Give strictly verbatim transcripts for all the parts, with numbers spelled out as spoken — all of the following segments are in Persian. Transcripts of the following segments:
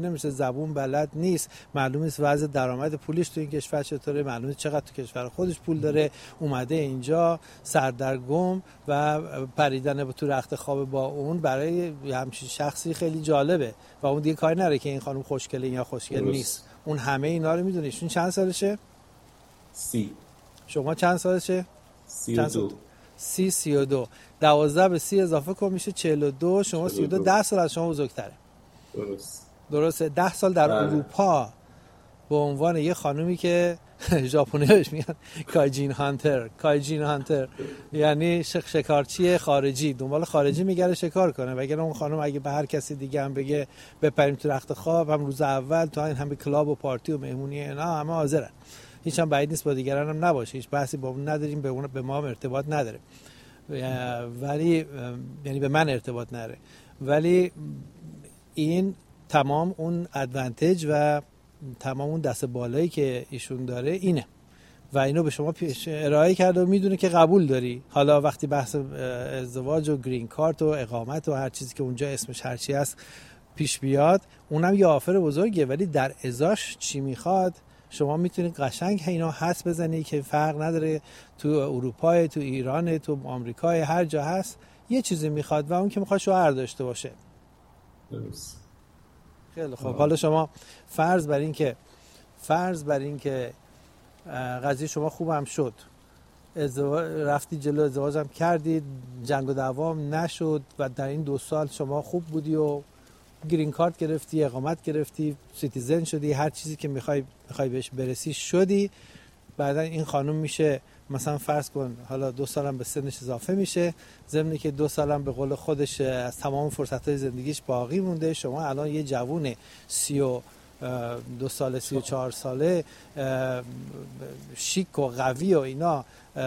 نمیشه، زبون بلد نیست، معلوم نیست وضع درآمد پولیش تو این کشور چطوره، معلوم نیست چقدر تو کشور خودش پول داره، اومده اینجا سردرگم و پریدن تو رخت خواب با اون برای همچین شخصی خیلی جالبه و اون دیگه کاری نره که این خانم خوشگله یا خوشگل نیست. اون همه اینا رو میدونه. ایشون چند سالشه؟ سی. شما چند سالشه؟ سی و دو. سی سی و دو. دوازده به سی اضافه کن میشه چهل و دو. شما سی و دو، ده سال از شما بزرگتره. درست. درسته. ده سال در بله. اروپا به عنوان یه خانومی که ژاپنی بهش میگن کایجین هانتر، کایجین هانتر یعنی شکارچی خارجی، دنبال خارجی میگره شکار کنه. وگرنه اون خانم اگه به هر کسی دیگه هم بگه بپریم تو رخت خواب، هم روز اول تو این همه کلاب و پارتی و مهمونی اینا همه حاضرن. هیچ هم بعید نیست با دیگران هم نباشه، هیچ بحثی با اون نداریم، به اون به ما هم ارتباط نداره، ولی یعنی به من ارتباط نداره. ولی این تمام اون ادوانتج و تمام اون دست بالایی که ایشون داره اینه و اینو به شما پیش ارائه کرده و میدونه که قبول داری. حالا وقتی بحث ازدواج و گرین کارت و اقامت و هر چیزی که اونجا اسمش هر چی هست پیش بیاد، اونم یه آفر بزرگه، ولی در ازاش چی میخواد شما میتونید قشنگ اینا حدس بزنی که فرق نداره تو اروپا، تو ایران، تو آمریکا، هر جا هست یه چیزی میخواد و اون که میخواد شوهر داشته باشه. درست. خیلی خب. حالا شما فرض بر این که فرض بر این که قضیه شما خوبم شد، ازدواج رفتی جلو، ازدواجم کردید، جنگ و دعوام نشد و در این دو سال شما خوب بودی و گرین کارت گرفتی، اقامت گرفتی، سیتیزن شدی، هر چیزی که میخوای میخوای بهش برسی شدی. بعدا این خانم میشه مثلا فرض کن حالا دو سالم به سنش اضافه میشه، ضمن که دو سالم به قول خودش از تمام فرصتهای زندگیش باقی مونده. شما الان یه جوون سی و دو ساله، سی و چهار ساله، شیک و قوی و اینا،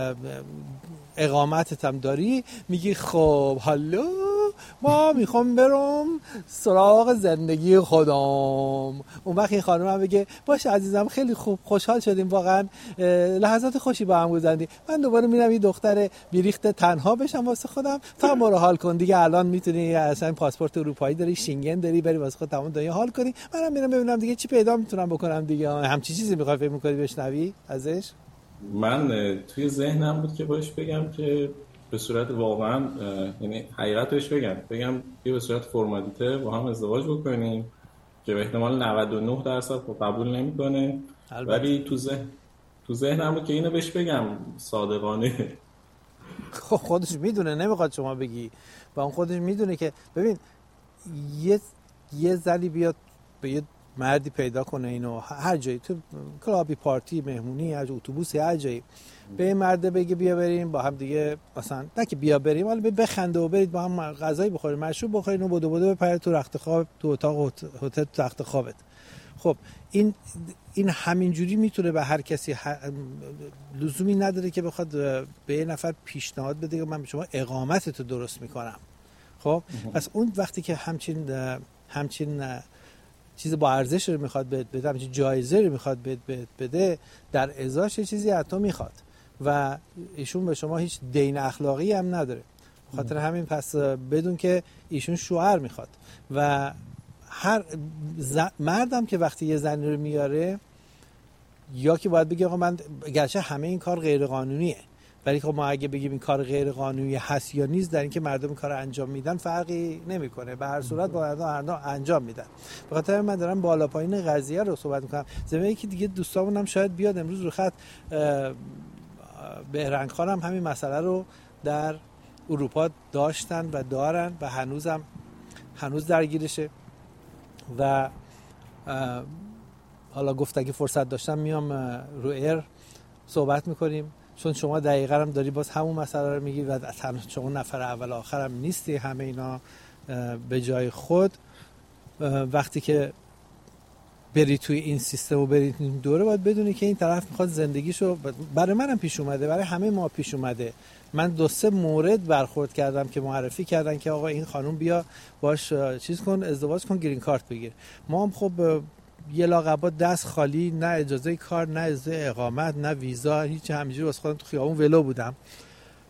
اقامتت هم داری، میگی خب حالا ما میخوام برم سراغ زندگی خودم. اون وقت این خانم هم بگه باشه عزیزم، خیلی خوب، خوشحال شدیم، واقعا لحظات خوشی با هم گذروندیم، من دوباره میرم یه دختر بیریخته تنها بشم واسه خودم، تا ما رو حال کن دیگه. الان میتونی اصلا پاسپورت اروپایی داری، شینگن داری، بری واسه خودت تمام دنیا حال کنی، منم میرم ببینم دیگه چی پیدا میتونم بکنم دیگه. همچی چیزی میخوای فکر می‌کنی بشنوی ازش؟ من توی ذهنم بود که باش بگم که به صورت واقعا، یعنی حقیقتش بگم بگم که به صورت فرمالیته با هم ازدواج بکنیم که به احتمال نود و نه درصد قبول نمیکنه، ولی تو ذهن تو ذهنم بود که اینو بهش بگم صادقانه. خب خودش میدونه، نمیخواد شما بگی، و اون خودش میدونه که ببین یه یه زنی بیاد به یه مردی پیدا کنه، اینو هر جایی، تو کلابی، پارتی، مهمونی، هر اتوبوسی، هر جایی، به این مرده بگه بیا بریم با هم دیگه، مثلا نه که بیا بریم، ولی بخنده و برید با هم غذایی بخورید، مشروب بخورید و بدو بدو بپرید تو رخت خواب، تو اتاق هتل تخت خوابت. خب این این همینجوری میتونه به هر کسی، لزومی نداره که بخواد به یه نفر پیشنهاد بده که من به شما اقامتتو درست میکنم. خب پس اون وقتی که همچین همچین چیز با ارزش رو میخواد بده، همچین جایزه رو میخواد بده، در ازاش یه چیزی از تو میخواد و ایشون به شما هیچ دین اخلاقی هم نداره. خاطر همین پس بدون که ایشون شوهر میخواد و هر ز... مردم که وقتی یه زنی رو میاره، یا که باید بگه آقا من گرچه همه این کار غیر قانونیه، ولی خب ما اگه بگیم این کار غیر قانونی هست یا نیست، در اینکه مردم این کار انجام میدن فرقی نمیکنه، به هر صورت با مردم انجام میدن. به خاطر من دارم بالا پایین قضیه رو صحبت میکنم. زمینه که دیگه دوستامون هم شاید بیاد امروز رو خط، بهرنگ خان هم همین مسئله رو در اروپا داشتن و دارن و هنوزم هنوز درگیرشه و حالا گفت اگه فرصت داشتم میام رو ایر صحبت میکنیم، چون شما دقیقاً هم داری باز همون مسئله رو میگی و تنها شما نفر اول آخر هم نیستی، همه اینا به جای خود. وقتی که بری توی این سیستم و بری این دوره، باید بدونی که این طرف میخواد زندگیشو، برای منم پیش اومده، برای همه ما پیش اومده. من دو سه مورد برخورد کردم که معرفی کردن که آقا این خانم بیا باش چیز کن، ازدواج کن، گرین کارت بگیر. ما هم خب یه لاقبا دست خالی، نه اجازه کار، نه اجازه اقامت، نه ویزا، هیچ، همینجوری واسه خودم تو خیابون ولو بودم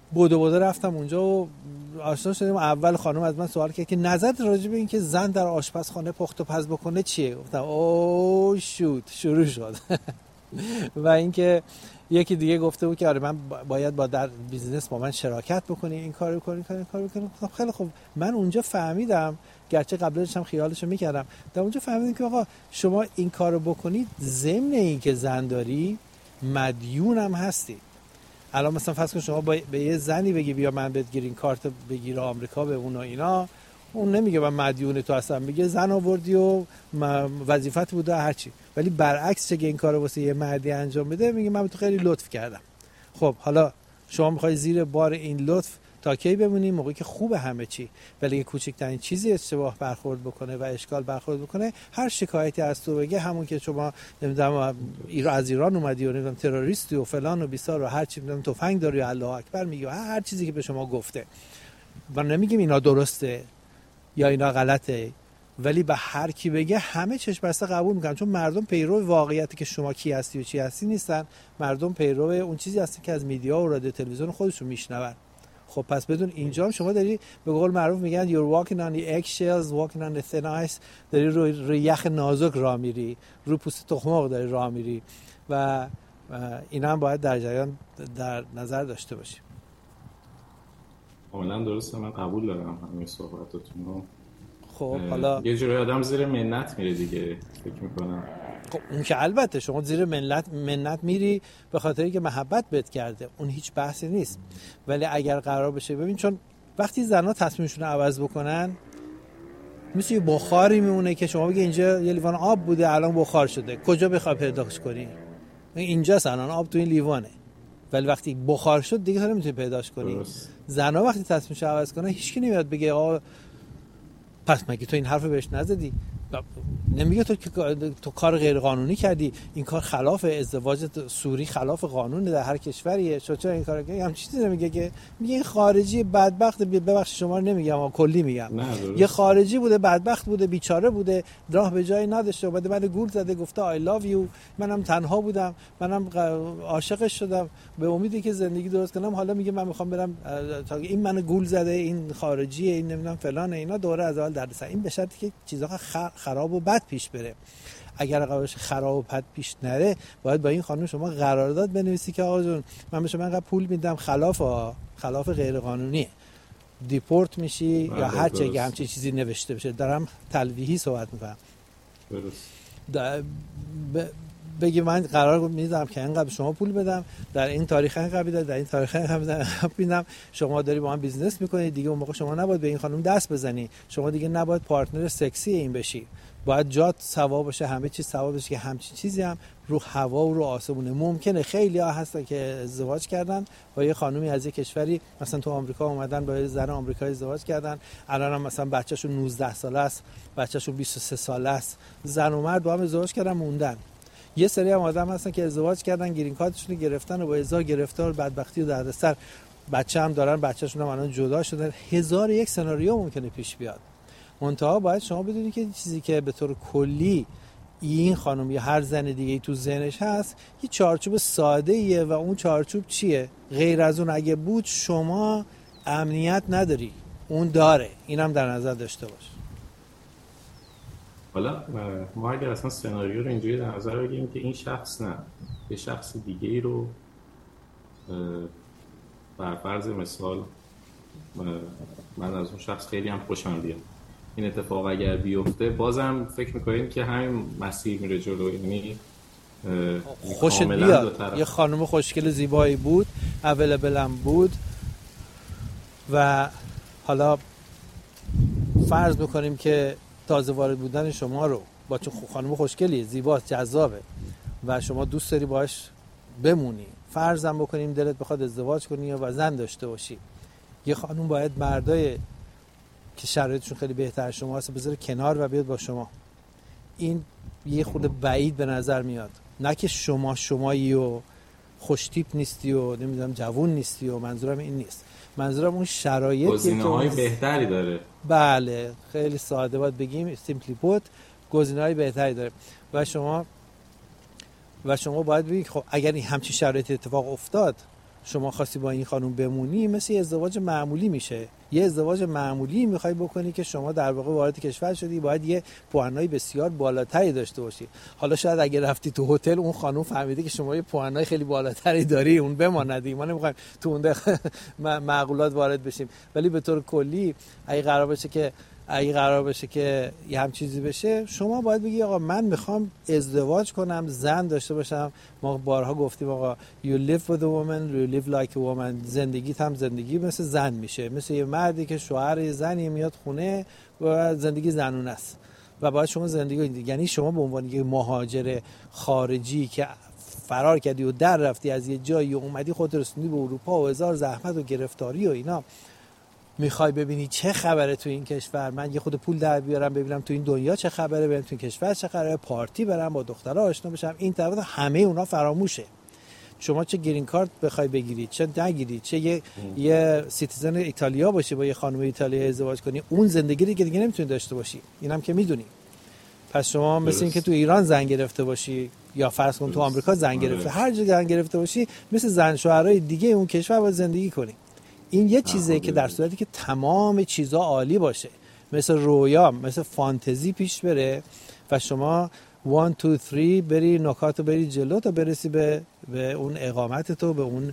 بودو بودو رفتم اونجا و آشنا شدیم. اول خانم از من سوال کرد که نظرت راجع به این که زن در آشپزخانه پخت و پز بکنه چیه؟ گفتم اوه شوت، شروع شد. و اینکه یکی دیگه گفته بود که آره من باید با در بیزینس با من شراکت بکنی، این کارو کنی، این کارو کنی. خب خیلی خوب. من اونجا فهمیدم، گرچه قبلش هم خیالشو میکردم، در اونجا فهمیدم که آقا شما این کارو بکنید ضمن این که زن داری مدیون هم هستی. الان مثلا فرض کن شما به یه زنی بگی بیا من بهت گرین کارت بگیر آمریکا به اون و اینا، اون نمیگه من مدیون تو هستم، میگه زن آوردی و وظیفت بوده هر چی. ولی برعکس چه این کارو واسه یه مردی انجام بده میگه من به تو خیلی لطف کردم. خب حالا شما میخوای زیر بار این لطف تا کی بمونی؟ موقعی که خوبه همه چی، ولی اگه کوچکترین چیزی اشتباه برخورد بکنه و اشکال برخورد بکنه، هر شکایتی از تو بگه، همون که شما نمیدونم ایران از ایران اومدی و نمیدونم تروریستی و فلان و بیسار و هر چی، نمیدونم تفنگ داری و الله اکبر میگی، هر چیزی که به شما گفته. من نمیگم اینا درسته یا اینا غلطه، ولی به هر کی بگه همه چشم بسته قبول میکنن، چون مردم پیرو واقعیتی که شما کی هستی و چی هستی نیستن. مردم پیرو اون چیزی هستن که از میدیا و رادیو تلویزیون خودشون میشنون. خب پس بدون اینجا هم شما داری به قول معروف میگن you're walking on the eggshells, walking on the thin ice، داری روی رو یخ نازک راه میری، رو پوست تخم داری راه میری و اینا هم باید در جریان در نظر داشته باشیم. کاملا درسته، من قبول دارم همین صحبتاتون رو. خب حالا یه جوری آدم زیر منت میره دیگه، فکر میکنم. خب اون که البته شما زیر منت منت میری به خاطری که محبت بهت کرده، اون هیچ بحثی نیست. ولی اگر قرار بشه، ببین چون وقتی زنا تصمیمشون رو عوض بکنن مثل یه بخاری میمونه که شما بگی اینجا یه لیوان آب بوده الان بخار شده، کجا بخوای پیداش کنی؟ اینجاست الان آب تو این لیوانه، ولی وقتی بخار شد دیگه تو نمیتونی پیداش کنی. زنا وقتی تصمیمش رو عوض کنه هیچ کی نمیاد بگه آقا پس مگه تو این حرف بهش نزدی؟ نمیگه تو تو کار غیر قانونی کردی، این کار خلاف ازدواج سوری، خلاف قانون در هر کشوریه، چرا این کارو کردی؟ هم چیزی نمیگه که میگه این خارجی بدبخت، ببخشید شما رو نمیگم اما کلی میگم، یه خارجی بوده بدبخت بوده بیچاره بوده، راه به جایی نداشته، اومده من گول زده گفته آی لاو یو، منم تنها بودم، منم عاشقش شدم به امیدی که زندگی درست کنم، حالا میگه من میخوام برم تا این منو گول زده، این خارجیه، این نمیدونم فلان، اینا دوره از اول دردسر. این به شرطی که چیزا خراب و بد پیش بره. اگر قرارش خراب و بد پیش نره، باید با این خانم شما قرارداد بنویسی که آقا جون من به شما اینقدر پول میدم، خلاف خلاف غیر قانونیه، دیپورت میشی یا هر چه که همچین چیزی نوشته بشه. دارم تلویحی صحبت میکنم. درست. بگی من قرار میذارم که اینقدر به شما پول بدم، در این تاریخ اینقدر میدم، در این تاریخ اینقدر میدم، شما داری با من بیزنس میکنید دیگه، اون موقع شما نباید به این خانم دست بزنی، شما دیگه نباید پارتنر سکسی این بشی، باید جات سوا باشه، همه چیز سوا باشه، که همچین چیزی هم رو هوا و رو آسمونه. ممکنه خیلی ها هستن که ازدواج کردن با یه خانومی از یه کشوری، مثلا تو آمریکا اومدن با یه زن آمریکایی ازدواج کردن، الان هم مثلا بچه‌شون نوزده ساله است، بچه‌شون بیست و سه ساله است، زن و مرد با هم ازدواج کردن موندن. یه سری هم آدم هستن که ازدواج کردن، گرین کارتشون رو گرفتن و با هزار گرفتار بدبختی و دردسر بچه هم دارن، بچه‌شون هم الان جدا شدن، هزار یک سناریو ممکنه پیش بیاد. منتها باید شما بدونید که چیزی که به طور کلی این خانم یا هر زن دیگه تو ذهنش هست یه چارچوب ساده ایه و اون چارچوب چیه؟ غیر از اون اگه بود شما امنیت نداری، اون داره. اینم در نظر داشته باش. حالا ما اگر اصلا سناریو رو اینجوری در نظر بگیریم که این شخص نه یه شخص دیگه ای رو بر فرض مثال من از اون شخص خیلی هم خوشم بیاد، این اتفاق اگر بیفته بازم فکر میکنیم که همین مسیر میره جلو، یعنی خوشت بیاد. یه خانم خوشگل زیبایی بود، اویلیبل هم بود و حالا فرض میکنیم که تازه وارد بودن شما رو با چون خانم خوشگلیه، زیباست، جذابه و شما دوست داری باهاش بمونی، فرضم بکنیم دلت بخواد ازدواج کنی یا و زن داشته باشی، یه خانم باید مردای که شرایطشون خیلی بهتر شما هست بذاره کنار و بیاد با شما. این یه خود بعید به نظر میاد، نه که شما شمایی و خوشتیپ نیستی و نمیدونم جوون نیستی و منظورم این نیست، منظورم اون شرایطی گزینه‌های بهتری داره. بله خیلی ساده باید بگیم، سیمپلی پوت، گزینه‌های بهتری داره و شما و شما باید بگید خب اگر این همچین شرایطی اتفاق افتاد شما خواستی با این خانم بمونی مثل یه ازدواج معمولی میشه. یه ازدواج معمولی میخوای بکنی که شما در واقع وارد کشور شدی، باید یه پوانای بسیار بالاتری داشته باشی. حالا شاید اگه رفتی تو هتل اون خانم فهمیده که شما یه پوانای خیلی بالاتری داری، اون بماند. ما نمیخوایم تو اون معقولات وارد بشیم، ولی به طور کلی اگه قرار باشه که اگه قرار بشه که یه هم چیزی بشه، شما باید بگی آقا من میخوام ازدواج کنم، زن داشته باشم. ما بارها گفتیم آقا you live with a woman, you live like a woman. زندگیت هم زندگی مثل زن میشه، مثل یه مردی که شوهر یه زنی میاد خونه و زندگی زنونه است و باید شما زندگی، یعنی شما به عنوان یک مهاجر خارجی که فرار کردی و در رفتی از یه جایی و اومدی خودت رسوندی به اروپا و هزار زحمت و گرفتاری و اینا، میخوای ببینی چه خبره تو این کشور، من یه خود پول در بیارم ببینم تو این دنیا چه خبره، ببینم تو این کشور چه خبره، پارتی برم، با دخترها آشنا بشم، این طرف همه اونا فراموشه. شما چه گرین کارت بخوای بگیرید، چه نگیرید، چه یه ام. یه سیتیزن ایتالیا باشی با یه خانم ایتالیایی ازدواج کنی، اون زندگی رو که دیگه نمیتونی داشته باشی. اینم که میدونی. پس شما مثل این که تو ایران زن گرفته باشی یا فرض کن تو آمریکا زن گرفته، هر جا زن گرفته باشی، مثل زن شوهرای دیگه اون کشور باید زندگی کنی. این یه چیزه که در صورتی که تمام چیزا عالی باشه، مثل رویا، مثل فانتزی پیش بره و شما وان تو تری بری نکاتو بری جلو تا برسی به به اون اقامت تو، به اون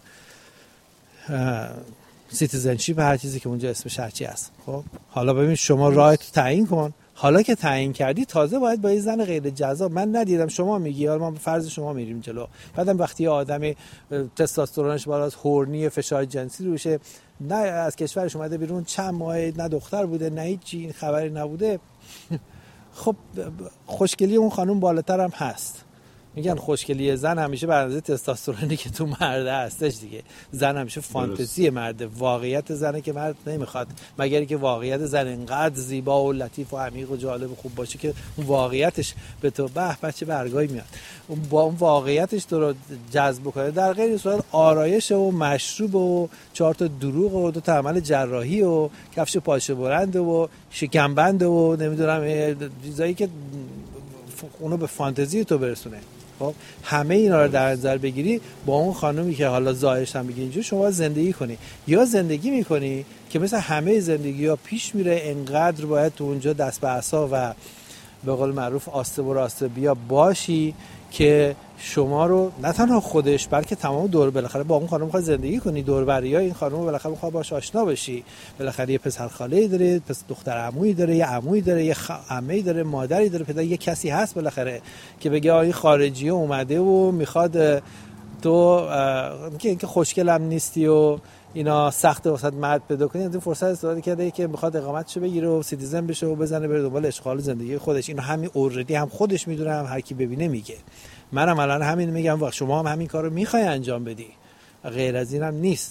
سیتیزنشیپ، هر چیزی که اونجا اسمش هرچی هست. خب حالا ببین شما راهتو تعیین کن. حالا که تعیین کردی تازه باید با یه زن غیر جذاب، من ندیدم، شما میگی، حالا ما به فرض شما میریم جلو، بعدم وقتی یه آدمی تستوسترونش بالاست، هورنی، فشار جنسی روشه، نه از کشورش اومده بیرون چند ماه، نه دختر بوده نه هیچی، این خبری نبوده، خب خوشگلی اون خانم بالاتر هم هست. میگن خوشگلی زن همیشه بر اندازه تستوسترونی که تو مرده هستش دیگه. زن همیشه فانتزی مرده، واقعیت زنه که مرد نمیخواد، مگر اینکه واقعیت زن اینقدر زیبا و لطیف و عمیق و جالب و خوب باشه که اون واقعیتش به تو به بچه برگای میاد، اون با اون واقعیتش تو رو جذب کنه. در غیر صورت آرایش و مشروب و چهار تا دروغ و دو تا عمل جراحی و کفش پاشه برند و شکمبند و نمیدونم چیزایی که اونو به فانتزی تو برسونه. خب همه اینا رو در نظر بگیری، با اون خانومی که حالا ظاهرش هم بگی اینجور شما زندگی کنی، یا زندگی میکنی که مثل همه زندگی‌ها پیش میره، انقدر باید تو اونجا دست به عصا و به قول معروف آسته و راسته بیا باشی که شما رو نه تنها خودش بلکه تمام دور، بالاخره با اون خانم می‌خواد زندگی کنی، دور بریای این خانم بالاخره می‌خواد باهاش آشنا بشی، بالاخره یه پسر خاله‌ای داره، پس دختر عمویی داره، یه عمویی داره، یه خ... عمه‌ای داره، مادری داره، پدر، یه کسی هست بالاخره که بگه آ این خارجی اومده و می‌خواد تو که اینکه خوشگلم نیستی و اینا سخته واسه مرد پیدا کنی، این فرصت استفاده کرده که میخواد اقامتشو بگیره و سیتیزن بشه و بزنه بره دنبال اشغال زندگی خودش. اینو همین اوردی هم خودش میدونه، هم هر کی ببینه میگه. منم الان همین میگم و شما هم همین کارو میخوای انجام بدی، غیر از اینم نیست.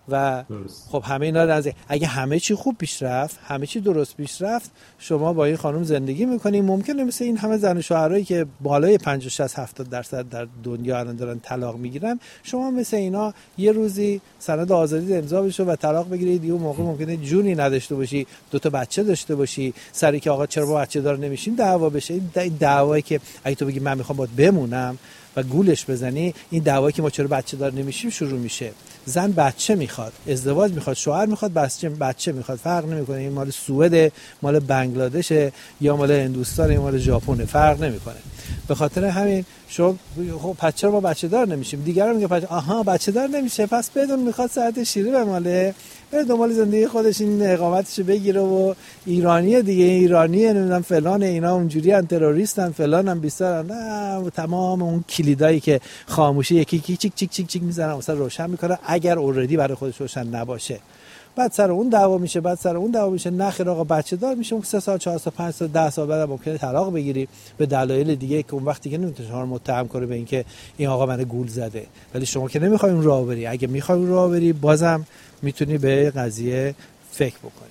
و خب همه اینا از اگه همه چی خوب پیش رفت، همه چی درست پیش رفت، شما با این خانم زندگی میکنی، ممکنه مثل این همه زن و شوهرایی که بالای پنجاه شصت هفتاد درصد در دنیا الان دارن طلاق میگیرن، شما مثل اینا یه روزی سند آزادی امضا بشه و طلاق بگیرید، یه موقع ممکنه جونی نداشته باشی، دو تا بچه داشته باشی، سری که آقا چرا با بچه دار نمیشیم دعوا بشه. این دعوایی که اگه تو بگی من میخوام باهات بمونم و گولش بزنی، این دعوایی که ما چرا بچه دار نمیشیم شروع میشه. زن بچه میخواد، ازدواج میخواد، شوهر میخواد، بچه بچه میخواد، فرق نمیکنه این مال سوئد، مال بنگلادش یا مال هندوستان یا مال ژاپن، فرق نمیکنه. به خاطر همین شما خب بچه رو ما بچه دار نمیشیم، دیگران میگه بچه آها بچه دار نمیشه پس بدون میخواد ساعت شیره بماله بره دنبال زندگی خودش، این اقامتشو بگیره و ایرانیه دیگه، ایرانیه نمیدونم فلان، اینا اونجوری ان تروریستن فلان هم بیستارن، نه تمام اون کلیدایی که خاموشی یکی کی چیک چیک چیک چیک میزنن مثلا روشن میکنه، اگر اوردی برای خودش روشن نباشه بعد سر اون دعوا میشه، بعد سر اون دعوا میشه، نخیر آقا بچه دار میشه، اون سه سال چهار سال پنج سال ده سال بعد ممکنه طلاق بگیری به دلایل دیگه که اون وقتی که نمیتونه شما رو متهم کنه به اینکه این آقا من گول زده. ولی شما که نمیخوای اون راه بری، اگه میخوای اون راه بری بازم میتونی به قضیه فکر بکنی.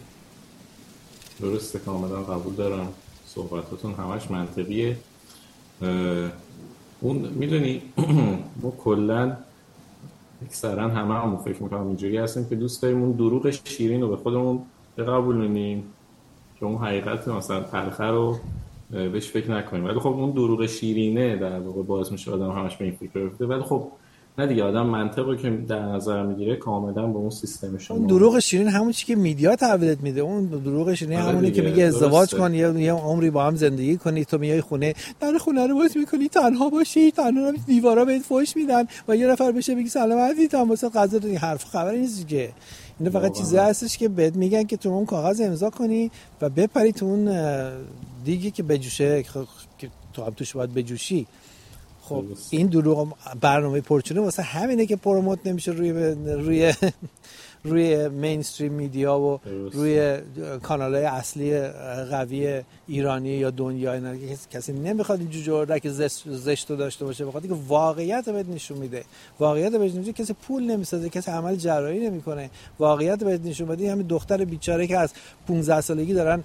درسته، کاملا قبول دارم، صحبتاتون همش منطقیه. اون میدونی ما کلا اکثرا همه همون فکر میکنم اینجوری هستیم که دوست داریم اون دروغ شیرین رو به خودمون بقبولونیم که اون حقیقت مثلا تلخه رو بهش فکر نکنیم. ولی خب اون دروغ شیرینه در واقع باعث میشه آدم همش به این فکر بیفته. ولی خب نه دیگه آدم منطقی که در نظر میگیره کاملا با اون سیستم شما. اون دروغ شیرین همون چیزی که میدیا تحویلت میده. اون دروغ شیرین همونی که میگه ازدواج کن یا یه عمری با هم زندگی کنی، تو میای خونه در خونه رو باز میکنی تنها باشی، تنها دیوارا بهت فوش میدن و یه نفر بشه بگی سلام عزیزم واسه غذا دادی. حرف خبری نیست که این فقط چیزی هستش که بهت میگن که تو اون کاغذ امضا کنی و بپری تو اون دیگه که بجوشه که تو هم توش باید بجوشی. خب این دروغ برنامه پرچونه واسه همینه که پروموت نمیشه روی روی روی مینستریم میدیا و روی کانال‌های اصلی قوی ایرانی یا دنیای نه. کسی نمیخواد این جوجه زشت زشتو داشته باشه، بخاطر اینکه واقعیت بهت نشون میده. واقعیت بهت نشون میده. کسی پول نمیسازه، کسی عمل جراحی نمیکنه. واقعیت بهت نشون میده. همین دختر بیچاره که از پانزده سالگی دارن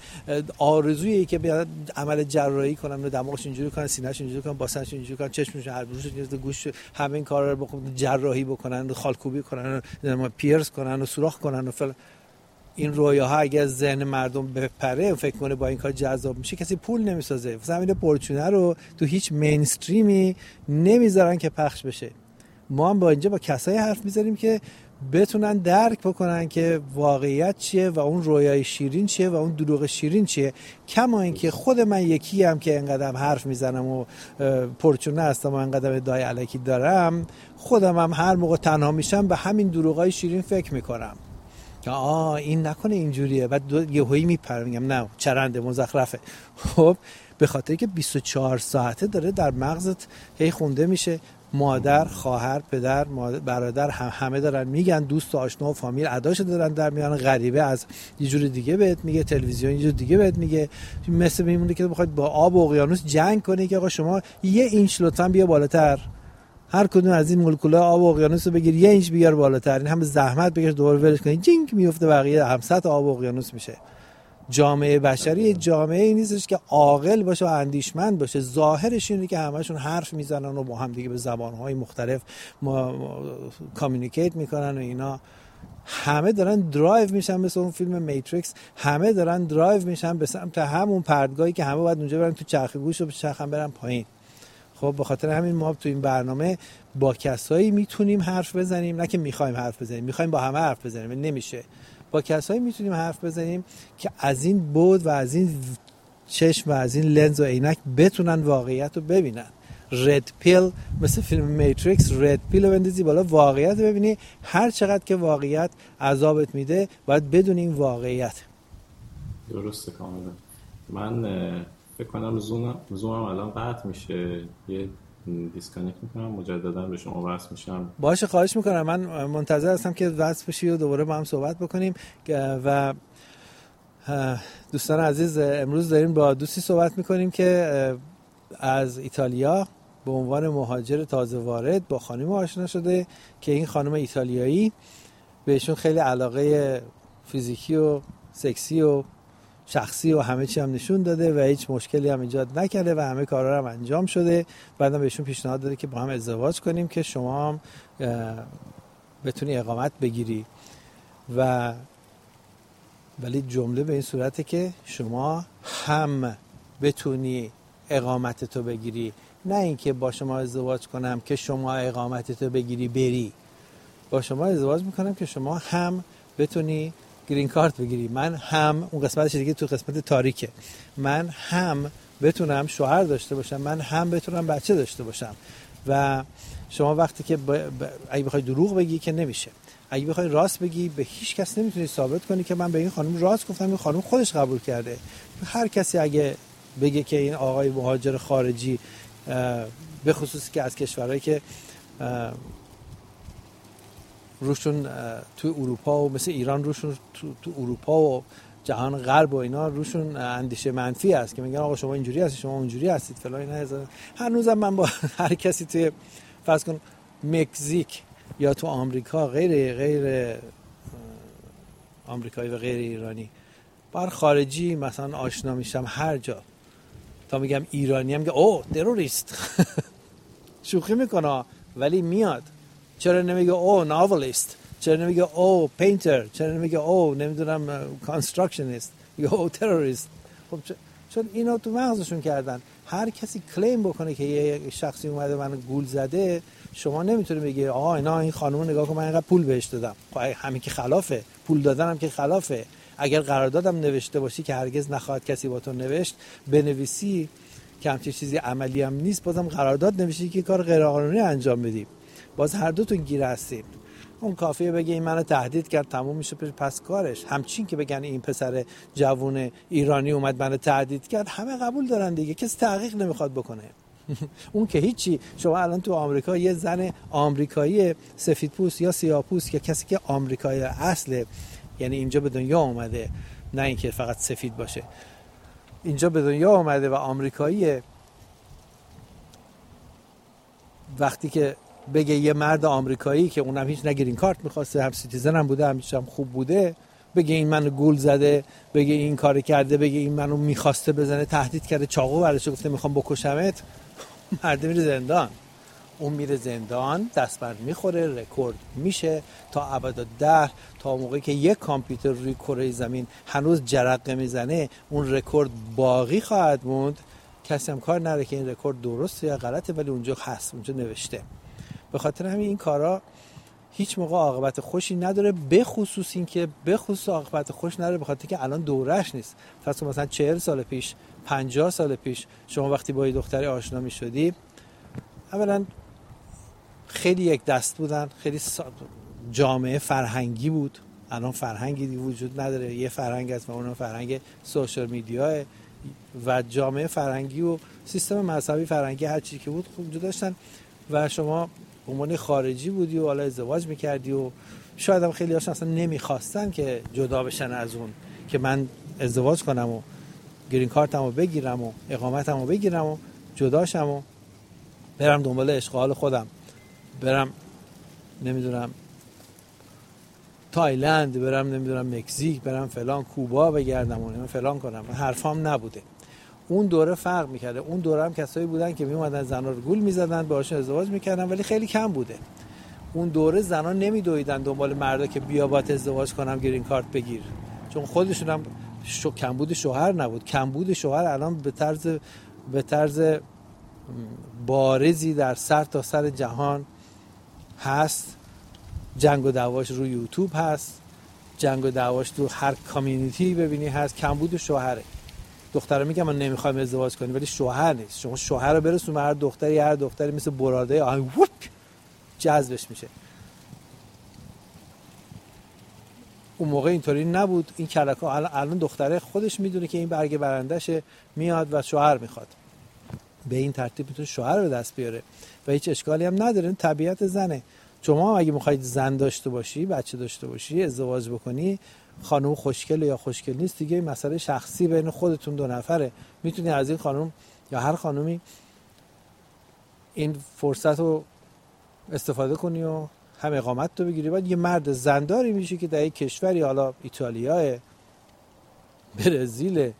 آرزویی که بیاد عمل جراحی کنن، دماغش اینجوری کنن، سینه‌اش اینجوری کنن، باسنش اینجوری کنن، چشمش هر روش اینجوری، گوش همه این کارا رو بکنن، جراحی بکنن، خالکوبی کنن، پیرس کنن و سوراخ کنن و فلان. این رویاها اگه از ذهن مردم بپره فکر کنه با این کار جذاب میشه، کسی پول نمیسازه. مثلا همین پرچونه رو تو هیچ مینستریمی نمیذارن که پخش بشه. ما هم با اینجا با کسایی حرف میزنیم که بتونن درک بکنن که واقعیت چیه و اون رویای شیرین چیه و اون دروغ شیرین چیه. کما اینکه خود من یکی هم که انقدر حرف میزنم و پرچونه هستم و انقدر ادعای الکی دارم، خودم هم هر موقع تنها میشم به همین دروغای شیرین فکر میکنم که آه این نکنه اینجوریه، بعد یهویی میپرم میگم نه چرنده مزخرفه. خب به خاطر که بیست و چهار ساعته داره در مغزت هی خونده میشه. مادر، خواهر، پدر، مادر، برادر هم همه دارن میگن، دوست و آشنا و فامیل اداشو دارن در میان، غریبه از یه جور دیگه بهت میگه، تلویزیون یه جور دیگه بهت میگه. مثل میمونه که بخواید با آب و اقیانوس جنگ کنی که آقا شما یه اینچ لطفاً بیا بالاتر، هر کدوم از این مولکول‌های آب و اقیانوس رو بگیر یه اینچ بیار بالاتر، این هم زحمت بکش دوباره ولش کنی، جینگ میفته بقیه هم سطح آب و اقیانوس میشه. جامعه بشری جامعه ای نیستش که عاقل باشه و اندیشمند باشه. ظاهرش اینه که همشون حرف میزنن و با هم دیگه به زبانهای مختلف ما کامیونیکیت میکنن و اینا. همه دارن درایو میشن مثل اون فیلم میتریکس، همه دارن درایو میشن به سمت همون پرتگاهی که همه باید اونجا برن تو چرخ گوش و چرخ برن پایین. خب به خاطر همین ما تو این برنامه با کسایی میتونیم حرف بزنیم، نه که میخوایم حرف بزنیم، میخوایم با همه حرف بزنیم نمیشه. با کسایی میتونیم حرف بزنیم که از این بود و از این چشم و از این لنز و عینک بتونن واقعیت رو ببینن. رد پیل مثل فیلم میتریکس، رد پیل رو بندازی بالا واقعیت رو ببینی. هر چقدر که واقعیت عذابت میده باید بدونی این واقعیت. درسته کاملا. من فکر کنم زومم زومم الان قطع میشه، یه دیسکانکت میکنم، مجددا به شما وصل میشم. باشه خواهش میکنم، من منتظر هستم که وصل بشی و دوباره با هم صحبت بکنیم. و دوستان عزیز امروز داریم با دوستی صحبت میکنیم که از ایتالیا به عنوان مهاجر تازه وارد با خانم آشنا شده که این خانم ایتالیایی بهشون خیلی علاقه فیزیکی و سکسی و شخصی و همه چی هم نشون داده و هیچ مشکلی هم ایجاد نکرده و همه کارا هم انجام شده. بعدم بهشون پیشنهاد داده که با هم ازدواج کنیم که شما هم بتونی اقامت بگیری. و ولی جمله به این صورته که شما هم بتونی اقامتتو بگیری، نه اینکه با شما ازدواج کنم که شما اقامتتو بگیری بری. با شما ازدواج میکنم که شما هم بتونی گرین کارت بگیری، من هم اون قسمتش دیگه تو قسمت تاریکه، من هم بتونم شوهر داشته باشم، من هم بتونم بچه داشته باشم. و شما وقتی که ب... ب... اگه بخوای دروغ بگی که نمیشه، اگه بخوای راست بگی به هیچ کس نمیتونی ثابت کنی که من به این خانم راست گفتم، این خانم خودش قبول کرده. هر کسی اگه بگه که این آقای مهاجر خارجی به خصوصی که از کشورهایی که روشون تو اروپا و مثل ایران روشون تو, تو اروپا و جهان غرب و اینا روشون اندیشه منفی است که میگن آقا شما اینجوری هستید، شما اونجوری هستید فلان اینا. هنوزم من با هر کسی توی فرض کن مکزیک یا تو آمریکا غیر غیر آمریکایی و غیر ایرانی بر خارجی مثلا آشنا میشم هر جا تا میگم ایرانی هم میگه اوه تروریست شوخی میکنه ولی میاد. چرا نمیگه او ناولیست، چرا نمیگه او پینتر، چرا نمیگه او نمیدونم کانستراکشنیست، میگه او تروریست. خب چون اینا تو مغزشون کردن هر کسی کلیم بکنه که یه شخصی اومده منو گول زده، شما نمیتونی بگی آقا اینا این خانومو نگاه کن من اینقدر پول بهش دادم. خب همین که خلافه، پول دادنم که خلافه. اگر قراردادم نوشته باشی که هرگز نخواهد کسی با تو نوشت، بنویسی که همچین چیزی عملی هم نیست، بازم قرارداد نوشتی که کار غیر قانونی انجام بدی، باز هر دوتون گیر هستین. اون کافیه بگه این منو تهدید کرد تموم میشه پس کارش. همچین که بگن این پسر جوون ایرانی اومد منو تهدید کرد، همه قبول دارن دیگه، کسی تحقیق نمیخواد بکنه. اون که هیچی. شما الان تو آمریکا یه زن آمریکایی سفیدپوست یا سیاه‌پوست یا کسی که آمریکایی اصله، یعنی اینجا به دنیا اومده، نه اینکه فقط سفید باشه، اینجا به دنیا اومده و آمریکاییه، وقتی که بگه یه مرد آمریکایی که اونم هیچ نه گرین کارت می‌خواسته، هم سیتیزن هم بوده، همیشه هم خوب بوده، بگه این منو گول زده، بگه این کار کرده، بگه این منو می‌خواسته بزنه، تهدید کرده، چاقو برش گفته میخوام بکشمت، مرد میره زندان. اون میره زندان، دستبند میخوره، رکورد میشه تا ابدالدهر، تا موقعی که یک کامپیوتر روی کره زمین هنوز جرقه میزنه اون رکورد باقی خواهد موند. کسی هم کار نره که این رکورد درسته یا غلطه، ولی اونجا هست، اونجا نوشته. به خاطر همین این کارا هیچ موقع عاقبت خوشی نداره، به خصوص این که به خصوص عاقبت خوش نداره به خاطر که الان دورش نیست. فرض مثلا چهل سال پیش، پنجاه سال پیش شما وقتی با یه دختری آشنا می‌شدی، اولا خیلی یک دست بودن، خیلی جامعه فرهنگی بود. الان فرهنگی وجود نداره، یه فرهنگ است و اون فرهنگ سوشال میدیاه و جامعه فرهنگی و سیستم مذهبی فرهنگی هر چیزی که بود خوب داشتن و شما به عنوان خارجی بودی و حالا ازدواج میکردی و شاید هم خیلی هاشون اصلا نمیخواستن که جدا بشن از اون، که من ازدواج کنم و گرین کارتمو بگیرم و اقامتمو بگیرم و جداشم و برم دنبال عشق حال خودم، برم نمیدونم تایلند، برم نمیدونم مکزیک، برم فلان کوبا بگردم و فلان کنم. حرفام نبوده. اون دوره فرق میکرده. اون دوره هم کسایی بودن که میومدن زنا رو گول میزدن، باهاشون ازدواج میکردن، ولی خیلی کم بوده. اون دوره زنا نمیدویدن دنبال مردا که بیا باهات ازدواج کنم گرین کارت بگیر، چون خودشون هم شو کمبود شوهر نبود. کمبود شوهر الان به طرز به طرز بارزی در سر تا سر جهان هست. جنگ و دعواش روی یوتیوب هست، جنگ و دعواش تو هر کامیونیتی ببینی هست. کمبود شوهره. دخترا میگن من نمیخوایم ازدواج کنیم، ولی شوهر نیست. شما شوهر رو برسون به هر دختری، هر دختری مثل براده آهن ووپ جذبش میشه. اون موقع اینطوری نبود. این کلکا الان دختره خودش میدونه که این برگ برندشه، میاد و شوهر میخواد، به این ترتیب میتونه شوهر رو دست بیاره و هیچ اشکالی هم نداره. این طبیعت زنه. شما اگه میخواید زن داشته باشی، بچه داشته باشی، ازدواج بکنی، خانم خوشگل یا خوشگل نیست دیگه مسئله شخصی بین خودتون دو نفره. میتونی از این خانم یا هر خانومی این فرصت رو استفاده کنی و هم اقامت تو بگیری. بعد یه مرد زنداری میشی که در یک کشوری، حالا ایتالیا، برزیل،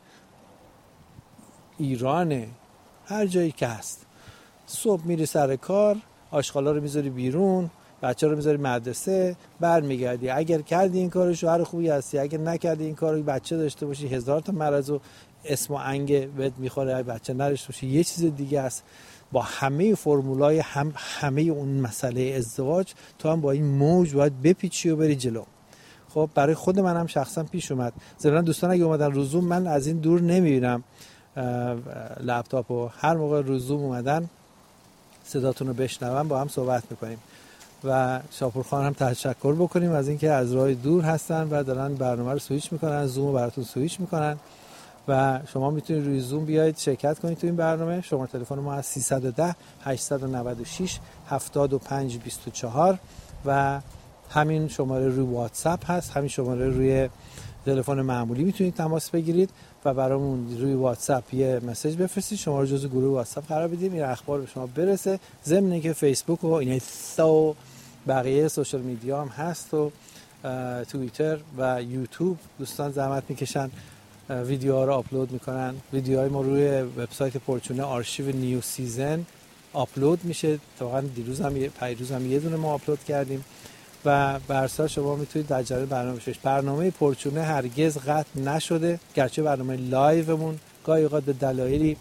ایران، هر جایی که هست، صبح میری سر کار، آشغالا رو میذاری بیرون، بچه رو میذاری مدرسه، برمیگردی. اگر کردی این کارو شوهر خوبی هستی، اگر نکردی این کارو بچه داشته باشی، هزار تا مرض و اسم و انگ بهت میخوره، بچه نداشته باشی یه چیز دیگه است. با همه فرمولای هم همه اون مسئله ازدواج تو هم با این موج باید بپیچی و بری جلو. خب برای خود من هم شخصا پیش اومد. ضمن دوستان اگه اومدن روزوم، من از این دور نمیبینم لپتاپو، هر موقع روزوم اومدن صداتون رو بشنوم با هم صحبت میکنیم و شاپور خان هم تشکر بکنیم از اینکه از راه دور هستن و دارن برنامه رو سویچ میکنن، زوم رو براتون سویچ میکنن و شما میتونید روی زوم بیاید شرکت کنید تو این برنامه. شماره تلفن ما از سیصد و ده هشتصد و نود و شش هفتاد و پنج بیست و چهار و همین شماره روی واتساپ هست. همین شماره روی تلفن معمولی میتونید تماس بگیرید و برامون روی واتساپ یه مسیج بفرستید، شما رو جزو گروه واتساپ قرار بدیم، این اخبار به شما برسه. ضمن اینکه فیسبوک و اینستا و بقیه سوشال میدیا هم هست و توییتر و یوتیوب دوستان زحمت میکشن ویدیوها رو آپلود میکنن. ویدیوهای ما روی وبسایت پورچونه آرشیو نیو سیزن آپلود میشه. واقعا دیروز هم پیروز هم یه دونه ما آپلود کردیم و برسا شما میتونید در جریان برنامه بشید. برنامه پورچونه هرگز قطع نشده، گرچه برنامه لایومون گاهی اوقات به دلایلی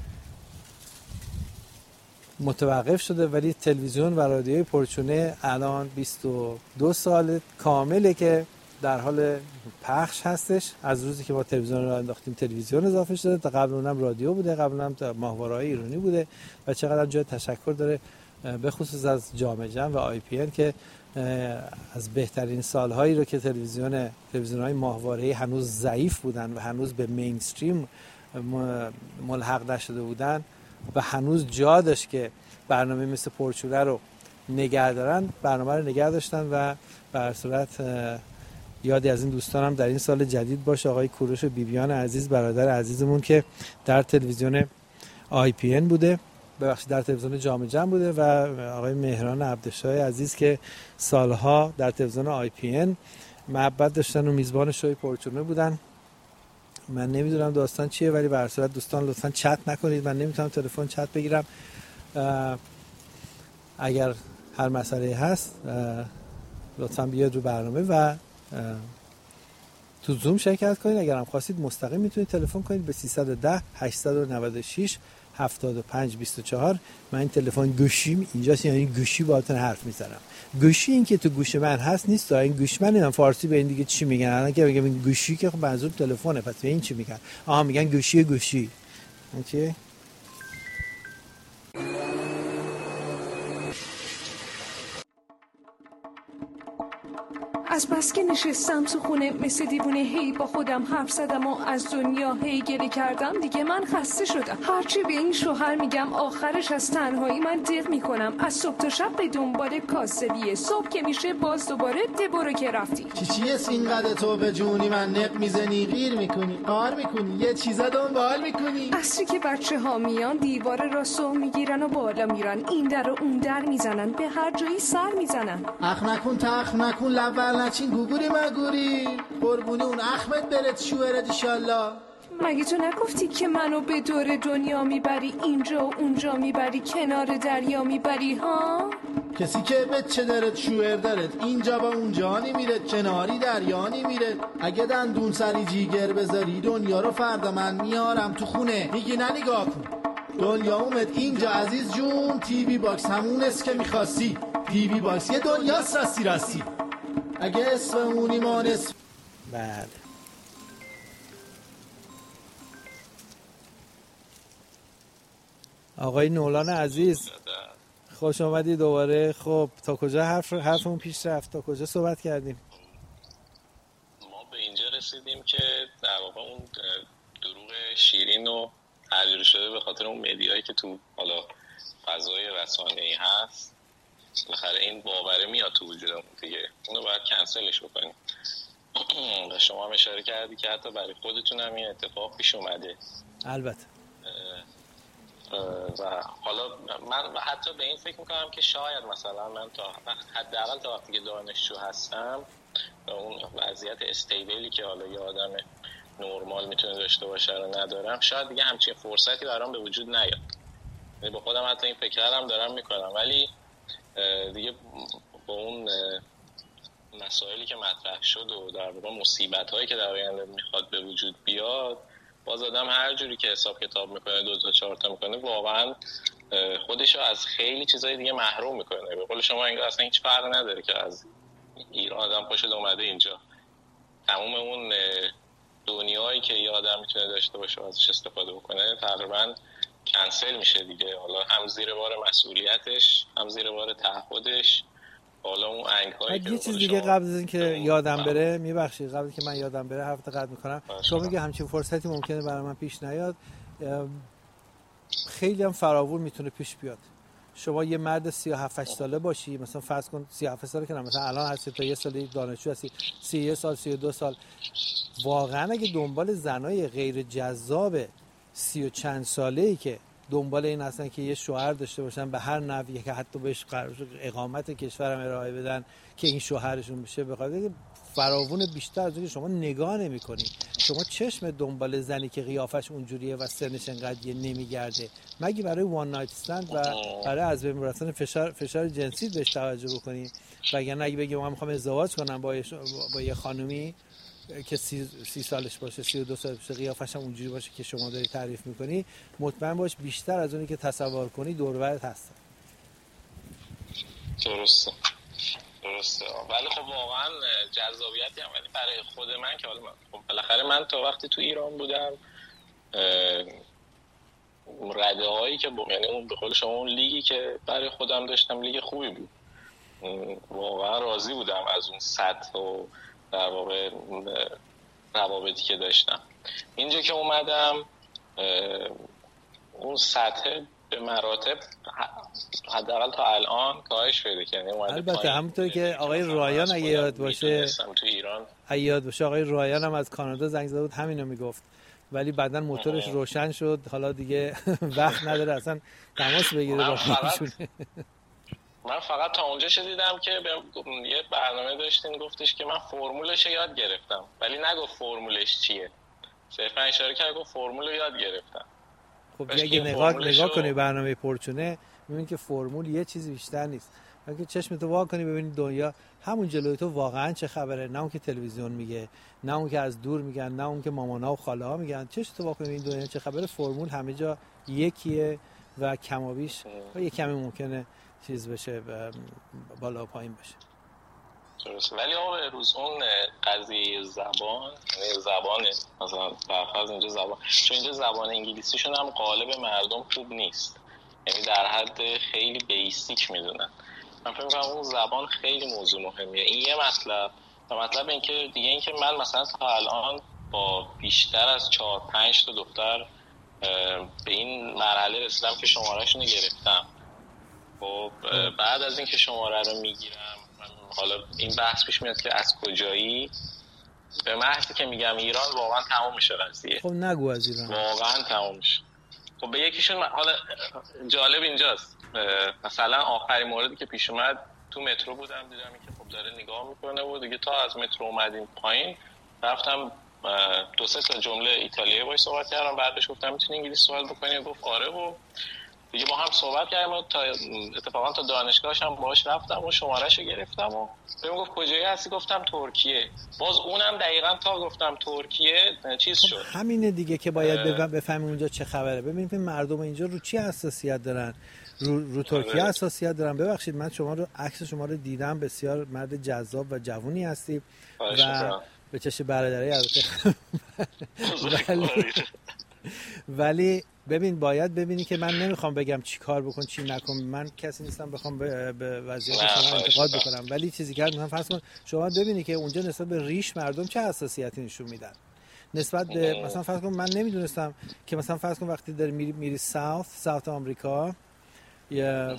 متوقف شده، ولی تلویزیون و رادیوی پرچونه الان بیست و دو سال کامله که در حال پخش هستش. از روزی که ما تلویزیون رو انداختیم تلویزیون اضافه شده، تا قبل اونم رادیو بوده، قبل اونم ماهواره‌های ایرانی بوده و چقدر جای تشکر داره به خصوص از جامعه جمع و آی پی ان که از بهترین سالهایی رو که تلویزیون تلویزیون‌های ماهواره‌ای هنوز ضعیف بودن و هنوز به مینستریم ملحق نشده بودن و هنوز جا داشت که برنامه مثل پرچونه رو نگه دارن، برنامه رو نگه داشتن و به هر صورت یادی از این دوستانم در این سال جدید باشه، آقای کوروش و بیبیان عزیز، برادر عزیزمون که در تلویزیون آی پی ان بوده، ببخشید در تلویزیون جامعه جمع بوده، و آقای مهران عبدالشاه عزیز که سالها در تلویزیون آی پی ان محبت داشتن و میزبان شوی پرچونه بودن. من نمیدونم داستان چیه، ولی به هر صورت دوستان لطفاً چت نکنید، من نمیتونم تلفن چت بگیرم. اگر هر مسئله هست لطفاً بیاید رو برنامه و تو زوم شرکت کنید. اگر هم خواستید مستقیم میتونید تلفن کنید به سیصد و ده هشتصد و نود و شش هفتاد و پنج بیست و چهار. من این تلفن گوشیم اینجاست، یعنی گوشی باهاتون حرف میزنم. گوشی این که تو گوش من هست نیست، این گوش من اینم فارسی به این دیگه چی میگن الان که میگم این گوشی که خب منظور تلفنه، پس به این چی میگن؟ آها میگن گوشی گوشی. اوکی. از بس که نشستم تو خونه مثل دیوونه، هی با خودم حرف زدم و از دنیا هی گله کردم، دیگه من خسته شدم. هرچی به این شوهر میگم آخرش از تنهایی من دق میکنم. از صبح تا شب به دنبال کاسبیه، صبح که میشه باز دوباره ده برو که رفتی. چی چیه سینقدر تو به جونی من نق میزنی، غیر میکنی، قار میکنی، یه چیزا دنبال میکنی. عصری که بچه ها میان دیوار راستو میگیرن و بالا میرن، این در و اون در میزنن، به هر جایی سر میزنن. اخ نکن تخ نکن لبل نچین گوگوری مگوری، قربونی اون احمد برد شوهرت ایشالله. مگه تو نگفتی که منو به دور دنیا میبری، اینجا و اونجا میبری، کنار دریا میبری ها؟ کسی که بچه دارد شوهر دارد، اینجا با اونجا نمیرد، کناری دریا نمیرد. اگه دندون سری جیگر بذاری دنیا رو فردا من میارم تو خونه. میگی نه نگاه کن دنیا اومد اینجا عزیز جون، تیوی باکس همون است که میخواستی، تیوی باکس یه دنیاست راستی راستی. اگه اسم اون ایمان اسم. بله آقای نولان عزیز خوش آمدی دوباره. خب تا کجا حرف حرفمون پیش رفت؟ تا کجا صحبت کردیم؟ ما به اینجا رسیدیم که در واقع اون دروغ شیرین و تغییر شده به خاطر اون مدیایی که تو حالا فضای رسانه‌ای هست، بالاخره این باوره میاد تو وجودمون دیگه، اونو باید کنسلش بکنیم. و شما هم اشاره کردی که حتی برای خودتون هم این اتفاق پیش اومده. البته. و حالا من حتی به این فکر میکنم که شاید مثلا من تا حداقل تا وقتی که دانشجو هستم و اون وضعیت استیبلی که حالا یه آدم نرمال میتونه داشته باشه رو ندارم، شاید دیگه همچین فرصتی برام به وجود نیاد. یعنی با خودم حتی این فکرم دارم میکنم، ولی دیگه با اون مسائلی که مطرح شد و در واقع مصیبت‌هایی که در آینده میخواد به وجود بیاد، باز آدم هر جوری که حساب کتاب میکنه دو تا چهار تا میکنه، واقعا خودشو از خیلی چیزای دیگه محروم میکنه. به قول شما انگار اصلا هیچ فرقی نداره که از ایران آدم پاشد اومده اینجا، تمام اون دنیایی که یه آدم میتونه داشته باشه و ازش استفاده بکنه تقریبا کنسل میشه دیگه. حالا هم زیر بار مسئولیتش، هم زیر بار تعهدش، حالا اون انگ‌هایی که یه چیز دیگه قبل از اینکه یادم بره، میبخشید قبل که من یادم بره حرف قطع میکنم، شما میگه همچین فرصتی ممکنه برای من پیش نیاد، خیلی هم فراوون میتونه پیش بیاد. شما یه مرد سی و هفت ساله باشی، مثلا فرض کن سی و هفت ساله که نه، مثلا الان هستی تا یه سال دانشجو هستی، سی و یک سال سی و دو سال، واقعا اگه دنبال زنای غیر جذاب سی و چند ساله‌ای که دنبال این هستن که یه شوهر داشته باشن به هر نحوی که حتی بهش اقامت کشورم ارائه بدن که این شوهرشون بشه، بخاطر فراوون بیشتر از اون که شما نگاه نمی‌کنی. شما چشم دنبال زنی که قیافش اونجوریه و سنش انقدر نمیگرده، مگه برای وان نایت استند و برای از بین رفتن فشار فشار جنسی بهش توجه بکنی؟ وگرنه اگه بگی من می‌خوام ازدواج کنم با یه با یه خانومی، که سی, سی سالش باشه، سی و دو سالش باشه، قیافش هم اونجوری باشه که شما داری تعریف میکنی، مطمئن باش بیشتر از اونی که تصور کنی دور و برت هستن. درسته درسته ولی خب واقعا جذابیتی هم، ولی برای خود من که حالا من خب بالاخره من تا وقتی تو ایران بودم رده هایی که با... یعنی اون به قول شما اون لیگی که برای خودم داشتم لیگ خوبی بود، واقعا راضی بودم از اون سطح و در واقع روابطی که داشتم. اینجا که اومدم اون سطح به مراتب حداقل تا الان کاهش پیدا کرد. البته همونطوری که آقای رایان اگه یاد باشه تو ایران اگه یاد باشه آقای رایان هم از کانادا زنگ زده بود همینو میگفت، ولی بعدن موتورش روشن شد، حالا دیگه وقت نداره اصلا تماس بگیره با خودشون. من فقط تا اونجا شدیدم که یه برنامه داشتین گفتش که من فرمولش یاد گرفتم، ولی نگفت فرمولش چیه، صرفا اشاره کرد گفت فرمول رو یاد گرفتم. خب اگه نگاه نگاه کنی برنامه پرچونه میبینی که فرمول یه چیزی بیشتر نیست. اگه چشمتو وا کنی ببینی دنیا همون جلوی تو واقعا چه خبره، نه اون که تلویزیون میگه، نه اون که از دور میگن، نه اون که مامانا و خاله ها میگن. چشمتو وا کنی ببینی دنیا چه خبره، فرمول همه جا یکیه و کمابیش و یه کمی ممکنه چیز بشه بالا و پایین بشه. درست. ولی آقا به روز اون قضیه زبان، یعنی زبان مثلا فرض اینجا زبان، چون اینجا زبان انگلیسیشون هم قالب مردم خوب نیست، یعنی در حد خیلی بیسیک میدونن. من فکر می‌کنم اون زبان خیلی موضوع مهمیه. این یه مطلب. و مطلب این که دیگه این که من مثلا تا الان با بیشتر از چهار پنج تا دختر به این مرحله رسیدم که شماره‌شون رو گرفتم. خب بعد از این که شماره رو میگیرم، حالا این بحث پیش میاد که از کجایی، به محضی که میگم ایران واقعا تموم میشه قضیه. خب نگو از ایران. واقعا تموم میشه. خب به یکیشون حالا جالب اینجاست، مثلا آخرین موردی که پیش اومد تو مترو بودم، دیدم که خب داره نگاه میکنه و دیگه تا از مترو اومدیم پایین رفتم دو سه تا جمله ایتالیایی باهاش صحبت کردم، بعدش گفتم میتونی انگلیسی صحبت بکنی، گفت آره و دیگه با هم صحبت کردیم و تا اتفاقا تا دانشگاهش هم باهاش رفتم و شماره‌شو گرفتم و بهم گفت کجایی هستی، گفتم ترکیه، باز اونم دقیقاً تا گفتم ترکیه چیز شد. خب همینه دیگه که باید بفهمیم اونجا چه خبره. ببینید مردم اینجا رو چی حساسیت دارن، رو, رو ترکیه حساسیت دارن. ببخشید من شما رو عکس شما رو دیدم، بسیار مرد جذاب و جوونی هستی و به چش برادری البته ولی ولی ببین باید ببینی که من نمیخوام بگم چی کار بکن چی نکن، من کسی نیستم بخوام به, به وضعیت شما انتقاد بکنم، ولی چیزی که میخوام فرض کن شما ببینی که اونجا نسبت به ریش مردم چه حساسیتی نشون میدن. نسبت به مثلا فرض کن من نمیدونستم که مثلا فرض کن وقتی داری میری میری ساوت ساوت آمریکا یا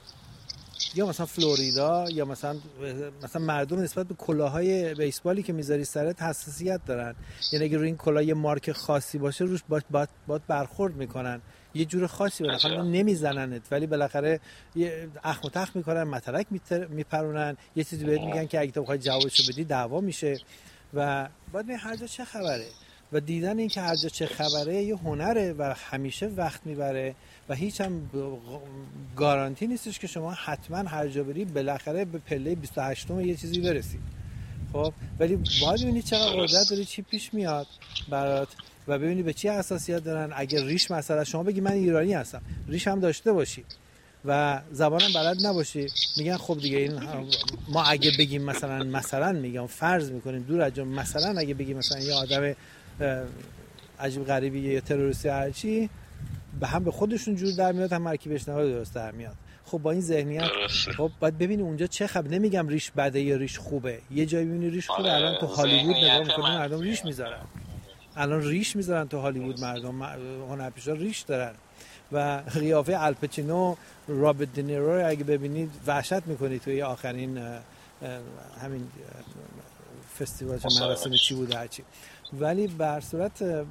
یا مثلا فلوریدا یا مثلا مثلا مردم نسبت به کلاهای بیسبالی که میذاری سرت حساسیت دارن، یعنی اگه روی این کلاه یه مارک خاصی باشه روش باید باید برخورد میکنن یه جور خاصی، بالاخره نمیزننت ولی بالاخره یه اخم و تخم میکنن، مترک میپرونن، یه چیزی بهت میگن که اگه تو بخوای جوابشو بدی دعوا میشه و باید ببین هر جا چه خبره و دیدن این که هر جا چه خبره یه هنره و همیشه وقت میبره و هیچ هم گارانتی نیستش که شما حتما هر جا بری بالاخره به پله بیست و هشتم یه چیزی برسی. خب ولی باید ببینی چقدر قدرت داری، چی پیش میاد برات و ببینی به چی حساسیت دارن. اگر ریش مثلا شما بگی من ایرانی هستم، ریش هم داشته باشی و زبانم بلد نباشی، میگن خب دیگه این ما اگه بگیم مثلا مثلا میگم فرض میکنیم دور از جون، مثلا اگه بگیم مثلا یه آدم عجیب غریبی یا تروریستی هرچی به هم به خودشون جور در میاد، هم هر کی بشنوه درست در میاد. خب با این ذهنیت خب باید ببینی اونجا چه خبر. نمیگم ریش بده یا ریش خوبه، یه جایی میبینی ریش خوبه. الان تو هالیوود نگاه میکنی مردم ریش میذارن، الان ریش میذارن تو هالیوود، مردم هنرپیشا ریش دارن و قیافه الپچینو، رابرت دنیرو اگه ببینید وحشت میکنید توی آخرین همین فستیوال مراسم چی بود هرچی. ولی به هر صورت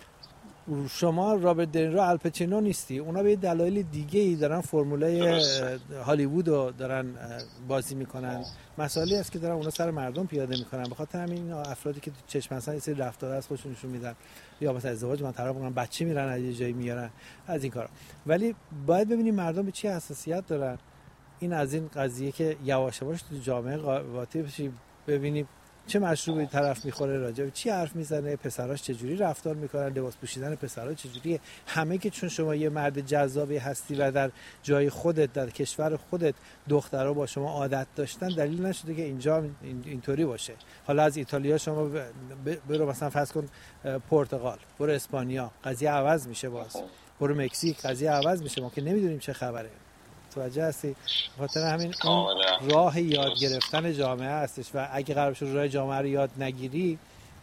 شما رابرت دنیرو الپچینو نیستی، اونا به دلایل دیگه ای دارن فرمولای هالیوود رو دارن بازی میکنن، مسائلی است که دارن اونا سر مردم پیاده میکنن. به خاطر همین افرادی که تو چشم مثلا یه سری رفتار از خودشون نشون میدن یا مثلا ازدواج من طرف میکنن، بچه میرن از یه جایی میارن، از این کارا. ولی باید ببینیم مردم به چی حساسیت دارن. این از این قضیه که یواش یواش تو جامعه قاطی بشی، ببینیم چه مشروبی طرف میخوره، راجع به چی حرف میزنه، پسراش چجوری رفتار میکنن، لباس پوشیدن پسرها چجوریه. همه که چون شما یه مرد جذابی هستی و در جای خودت در کشور خودت دخترها با شما عادت داشتن، دلیل نشده که اینجا اینطوری باشه. حالا از ایتالیا شما برو مثلا فرض کن پرتغال، برو اسپانیا، قضیه عوض میشه. باز برو مکزیک، قضیه عوض میشه. ما که نمیدونیم چه خبره. توجه هستی؟ خاطر همین اون راه یاد گرفتن جامعه هستش و اگه قرار بشه راه جامعه رو یاد نگیری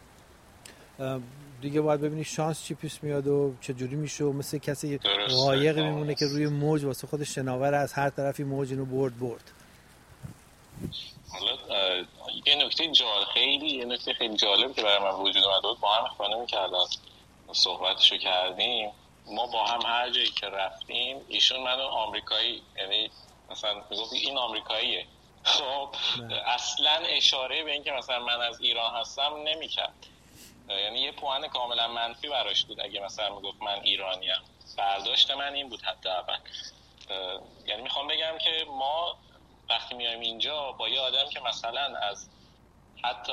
دیگه باید ببینی شانس چی پیش میاد و چه جوری میشه و مثل کسی قایق میمونه که روی موج واسه خودش شناور از هر طرفی موج اینو برد برد. حالا یه نکته جالب، خیلی یه نکته خیلی جالب که برای من وجود اومد بود، با هم خانم کردن صحبتشو کردیم. ما با هم هر جایی که رفتیم، ایشون منو آمریکایی، یعنی مثلا میگفت این آمریکاییه، خب اصلا اشاره به این که مثلا من از ایران هستم نمیکرد. یعنی یه پوان کاملا منفی براش بود اگه مثلا میگفت من ایرانیم. برداشت من این بود حداقل. یعنی میخوام بگم که ما وقتی میایم اینجا با یه آدم که مثلا از حتی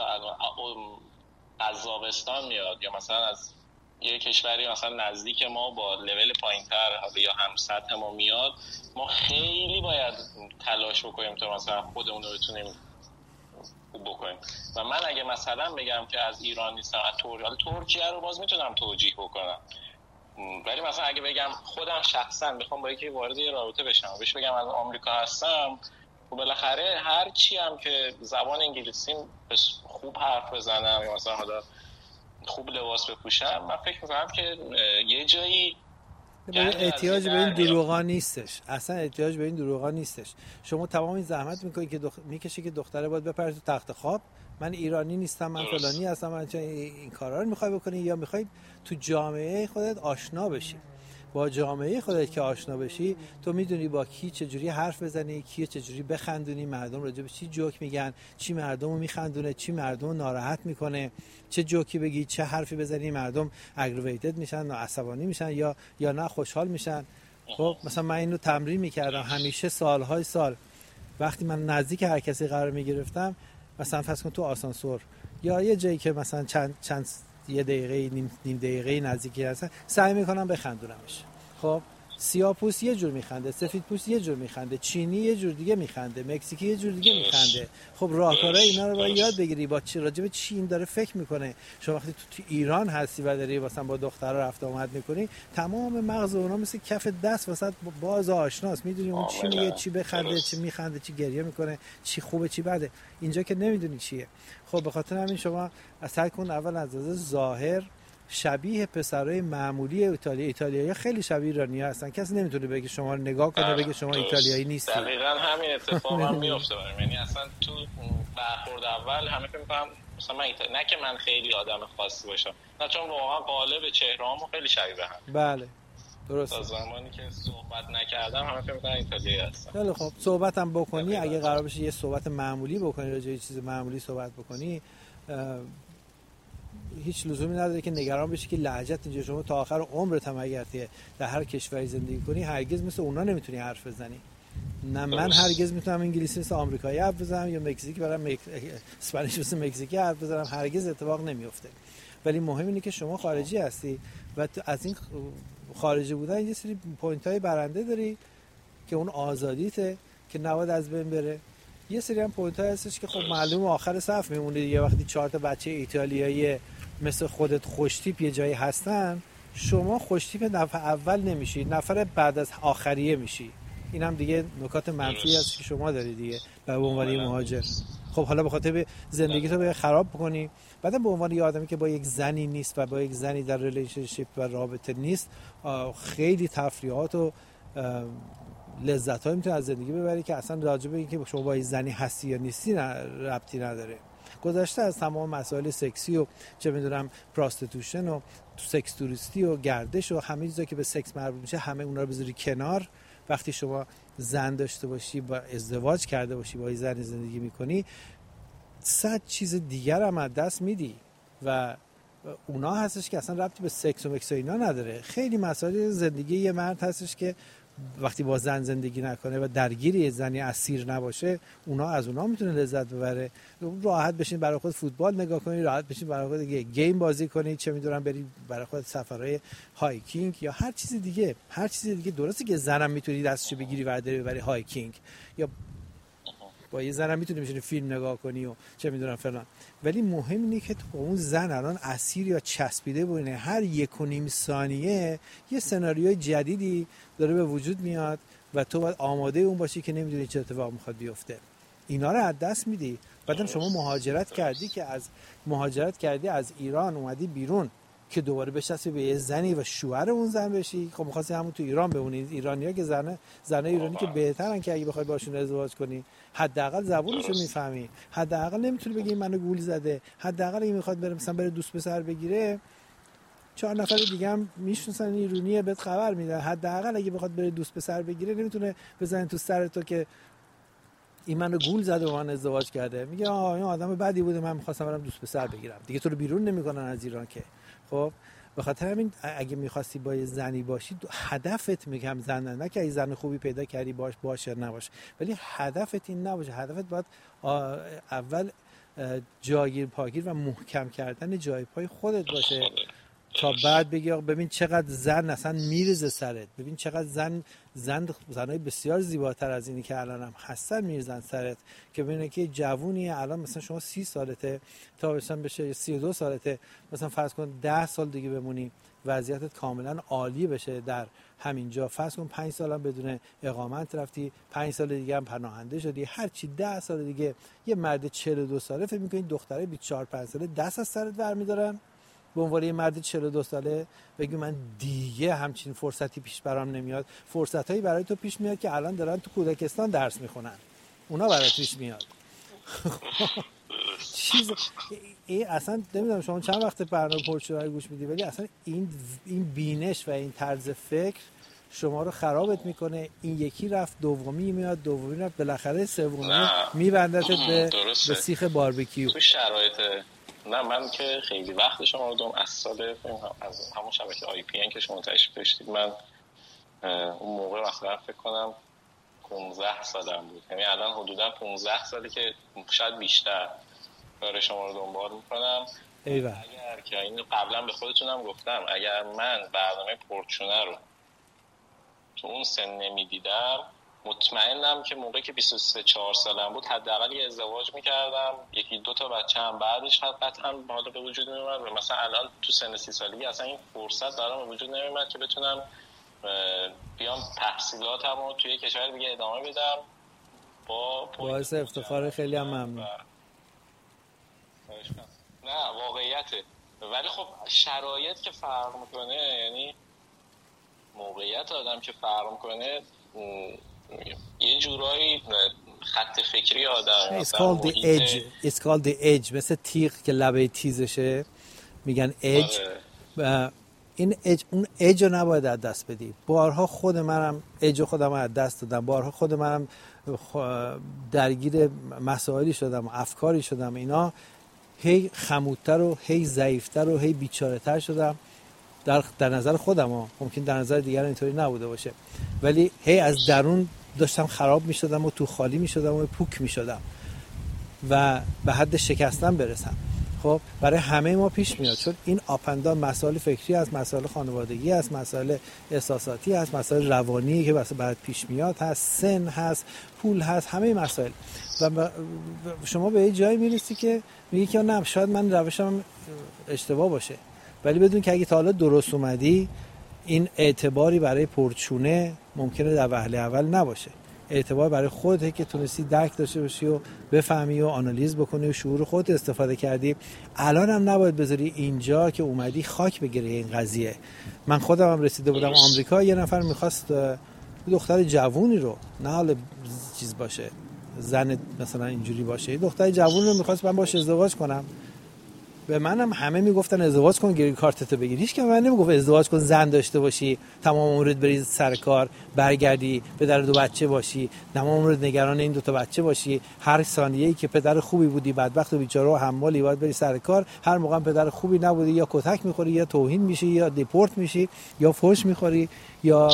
قزاقستان میاد یا مثلا از یه کشوری مثلا نزدیک ما با لول پایینتر یا هم سطح ما میاد، ما خیلی باید تلاش بکنیم تا مثلا خودمون رو بتونیم خوب بکنیم. و من اگه مثلا بگم که از ایران نیستم، از ترکیه، ترکیه رو باز میتونم توجیه بکنم، ولی مثلا اگه بگم خودم شخصا بخوام با یکی وارد یه رابطه بشم و بهش بگم از آمریکا هستم، و بالاخره هر چی هم که زبان انگلیسی خوب حرف بزنم یا مثلا حالا خوب لباس بپوشم، من فکر می‌کنم که یه جایی احتیاج به این دروغا نیستش. اصلا احتیاج به این دروغا نیستش. شما تمام این زحمت میکنید که دخ... میکشه که دختره باید بپره تو تخت خواب، من ایرانی نیستم، من فلانی هستم، من چه این کارا رو میخوای بکنی، یا میخوای تو جامعه خودت آشنا بشی. با جامعه خودت که آشنا بشی، تو میدونی با کی چجوری حرف بزنی، کی چجوری بخندونی، مردم راجع به چی جوک میگن، چی مردمو میخندونه، چی مردمو ناراحت میکنه، چه جوکی بگی، چه حرفی بزنی مردم اگریویتد میشن، عصبانی میشن یا یا نه خوشحال میشن. خب مثلا من اینو تمرین میکردم همیشه سالهای سال. وقتی من نزدیک هر کسی قرار میگرفتم، مثلا فرض کن تو آسانسور یا یه جایی که مثلا چند چند یه دقیقه نیم, نیم دقیقه نزدیکی هستن، سعی میکنم بخندونمش. خب سیاه‌پوست یه جور میخنده، سفیدپوست یه جور میخنده، چینی یه جور دیگه میخنده، مکزیکی یه جور دیگه میخنده. خب راهکارهای اینا رو باید یاد بگیری. با چی راجع به چی این داره فکر میکنه. شما وقتی تو, تو ایران هستی و داری مثلا با دخترها رفت آمد میکنی، تمام مغز اونها مثل کف دست وسط باز آشناست، میدونی اون چی میگه، چی بخنده، چی میخنده، چی گریه میکنه، چی خوبه چی بده. اینجا که نمیدونی چیه. خب به خاطر همین شما سعی کن اول از نظر ظاهر شبیه پسرای معمولی ایتالیا ایتالیایی خیلی شبیه ایرانی هستن. کسی نمیتونه بگه شما رو نگاه کنه بگه شما ایتالیایی نیستی. دقیقاً همین اتفاق هم میفته برام. یعنی اصلا تو برخورد اول همه فکر می‌کنم مثلا من ایتالیا، نه که من خیلی آدم خاصی باشم، نه چون واقعا قالب چهره‌هامو خیلی شبیه به هم. بله درسته. تا زمانی که صحبت نکردم همه فکر می‌کنن ایتالیایی هستم. خیلی خب صحبتم بکنی، اگه قرار بشه یه صحبت معمولی بکنی، راجع به چیز معمولی صحبت بکنی، هیچ لزومی نداره که نگران بشی که لهجت اینجا شما تا آخر عمرت هم اگر در هر کشوری زندگی کنی هرگز مثل اونا نمیتونی حرف بزنی. نه من هرگز میتونم انگلیسی مثل آمریکایی حرف بزنم یا مکزیکی برام مک... اسپانیش مثل مکزیکی حرف بزنم، هرگز اتفاق نمیفته. ولی مهم اینه که شما خارجی هستی و تو از این خارجی بودن یه سری پوینت‌های برنده داری که اون آزادیته که نباید از بین بره. یه سری هم پوینت‌ها هستش که خب معلومه آخر صف میمونه دیگه. وقتی چهار تا بچه ایتالیایی مثل خودت خوشتیپ یه جایی هستن، شما خوشتیپ نفر اول نمیشی، نفر بعد از آخریه میشی. این هم دیگه نکات منفی هست که شما داری دیگه به عنوان مهاجر. خب حالا به خاطر زندگی تو به خراب بکنی، بعدم به عنوان یه آدمی که با یک زنی نیست و با یک زنی در ریلیشنشیپ و رابطه نیست، خیلی تفریحات و لذت های میتونی از زندگی ببری که اصلا راجع به این که شما با یک زنی هستی یا نیستی ربطی نداره. گذشته از تمام مسائل سکسی و چه میدونم پراستیتوشن و سکس توریستی و گردش و همه چیزا که به سکس مربوط میشه، همه اونا رو بذاری کنار. وقتی شما زن داشته باشی، با ازدواج کرده باشی، با زن زندگی میکنی، صد چیز دیگر هم از دست میدی و اونا هستش که اصلا ربطی به سکس و مکس و اینا نداره. خیلی مسائل زندگی یه مرد هستش که وقتی با زن زندگی نکنه و درگیری زنی اسیر نباشه، اونا از اونا میتونه لذت ببره. راحت بشین برای خود فوتبال نگاه کنی، راحت بشین برای خود گیم بازی کنی، چه میدونم بری برای خود سفرهای هایکینگ یا هر چیز دیگه. هر چیز دیگه درسته که زنم میتونی دستشو بگیری و بری ببری هایکینگ، یا با یه زنم میتونی بشینی فیلم نگاه کنی و چه میدونم فلان، ولی مهم اینه که تو اون زن الان اسیر یا چسبیده ببینه. هر یک و نیم ثانیه یه سناریوی جدیدی داره به وجود میاد و تو باید آماده اون باشی که نمیدونی چه اتفاق میخواد بیفته. اینا رو از دست میدی. بعدم شما مهاجرت کردی که از مهاجرت کردی از ایران اومدی بیرون که دوباره بچسبی به یه زنی و شوهر اون زن بشی. خب می‌خواستی همون تو ایران بمونی. ایرانی‌ها که زنه زنه ایرانی که بهترن که اگه بخوای باشون ازدواج کنی، حداقل زبونشو میفهمی، حداقل نمیتونی بگی منو گول زده، حداقل اگه میخواد بره مثلا بره دوست پسر بگیره چهار نفر دیگه هم میشناسن ایرانیه بهت خبر میدن، حداقل اگه بخواد بره دوست پسر بگیره نمیتونه بزنه تو سر تو که این منو گول زده و من ازدواج کرده. میگه آه این آدم بدی بوده، من می‌خواستم برم دوست پسر بگیرم. دیگه تو رو بیرون نمیکنن از ایران که. خب به خاطر همین اگه می‌خواستی با یه زنی باشی، هدفت میگم زن نه که زن خوبی پیدا کردی باش باشه نباشه، ولی هدفت این نباشه. هدفت باید اول جاگیر پاگیر و محکم کردن جای پای خودت باشه تا بعد بگی آقا ببین چقدر زن اصلا میرزه سرت، ببین چقدر زن زن زنای بسیار زیباتر از اینی که الان هم هستن میرزن سرت، که ببینه که جوونی الان مثلا شما سی سالته تا مثلا بشه سی و دو سالته، مثلا فرض کن ده سال دیگه بمونی وضعیتت کاملا عالی بشه در همینجا، فرض کن پنج سالم بدون اقامت رفتی، پنج سال دیگه هم پناهنده شدی، هر چی ده سال دیگه یه مرد چهل و دو ساله فکر می‌کنی دختره بیست و چهار پنج ساله دست از سرت برمی‌دارن به عنوان یه مرد چهل و دو ساله بگی من دیگه همچین فرصتی پیش برام نمیاد. فرصتایی برای تو پیش میاد که الان دارن تو کودکستان درس میخونن، اونا برای پیش میاد. چیز این اصلا نمیدونم شما چند وقت برنامه پرچرای گوش میدی، ولی اصلا این این بینش و این طرز فکر شما رو خرابت میکنه. این یکی رفت دومی میاد، دومی رفت، بالاخره سومی میبندت به به سیخ باربیکیو. تو شرایط نه من که خیلی وقت شما رو دوم از سال از همون شبکه آی پی ان که شما تشریف داشتید، من اون موقع مثلا فکر کنم پانزده سالم بود، یعنی الان حدودا پانزده سالی که شاید بیشتر کار شما رو دنبال میکنم. ایوه. اگر که اینو قبلا به خودتونم گفتم، اگر من برنامه پورچونه رو تو اون سن نمیدیدم، مطمئنم که موقعی که بیست و سه چهار سالم بود حداقل یه ازدواج میکردم، یکی دو تا بچه هم بعدش قطعا حالا به وجود میومد و مثلا الان تو سن سی سالگی اصلا این فرصت برام به وجود نمیومد که بتونم بیام تحصیلاتم رو توی کشور دیگه ادامه بدم. با باعث افتخار خیلی هم ممنون. نه واقعیته، ولی خب شرایط که فرق میکنه، یعنی موقعیت آدم که فرق میکنه، یه جورایی خط فکری آدم. It's called the edge. It's called the edge. مثل تیغ که لبه تیزشه میگن edge. این edge، اون edge رو نباید از دست بدی. بارها خود منم edge خودم رو از دست دادم، بارها خود منم درگیر مسائلی شدم، افکاری شدم، اینا هی خمودتر و هی ضعیفتر و هی بیچاره تر شدم. در در نظر خودم ها، ممکن در نظر دیگران اینطوری نبوده باشه، ولی هی از درون داشتم خراب می شدم و تو خالی می شدم و پوک می شدم و به حد شکستن برسم. خب برای همه ما پیش میاد، چون این آپندان مسائل فکری هست، مسائل خانوادگی هست، مسائل احساساتی هست، مسائل روانی که واسه بعد پیش میاد هست، سن هست، پول هست، همه مسائل. و شما به یه جایی میرسی که میگی که نه شاید من روشم اشتباه باشه، ولی بدون که اگه تا حالا درست اومدی، این اعتباری برای پرچونه ممکنه در وهله اول نباشه. اعتبار برای خودته که تونستی درک داشته باشی و بفهمی و آنالیز بکنی و شعور خودت استفاده کردی. الان هم نباید بذاری اینجا که اومدی خاک بگیره این قضیه. من خودم هم رسیده بودم آمریکا، یه نفر میخواست دختر جوونی رو، نه حالا چیز باشه زن مثلا اینجوری باشه، دختر جوون رو میخواست من باش ازدواج کنم. به منم همه میگفتن ازدواج کن گرین کارتتو بگیر. هیچ که من نمیگفت ازدواج کن زن داشته باشی، تمام عمرت بری سر کار، برگردی پدر دو بچه باشی، تمام عمرت نگران این دو تا بچه باشی، هر ثانیه‌ای که پدر خوبی بودی بدبخت و بیچاره و حمالی باید بری سر کار، هر موقع پدر خوبی نبودی یا کتک میخوری یا توهین میشی یا دیپورت میشی یا فحش میخوری یا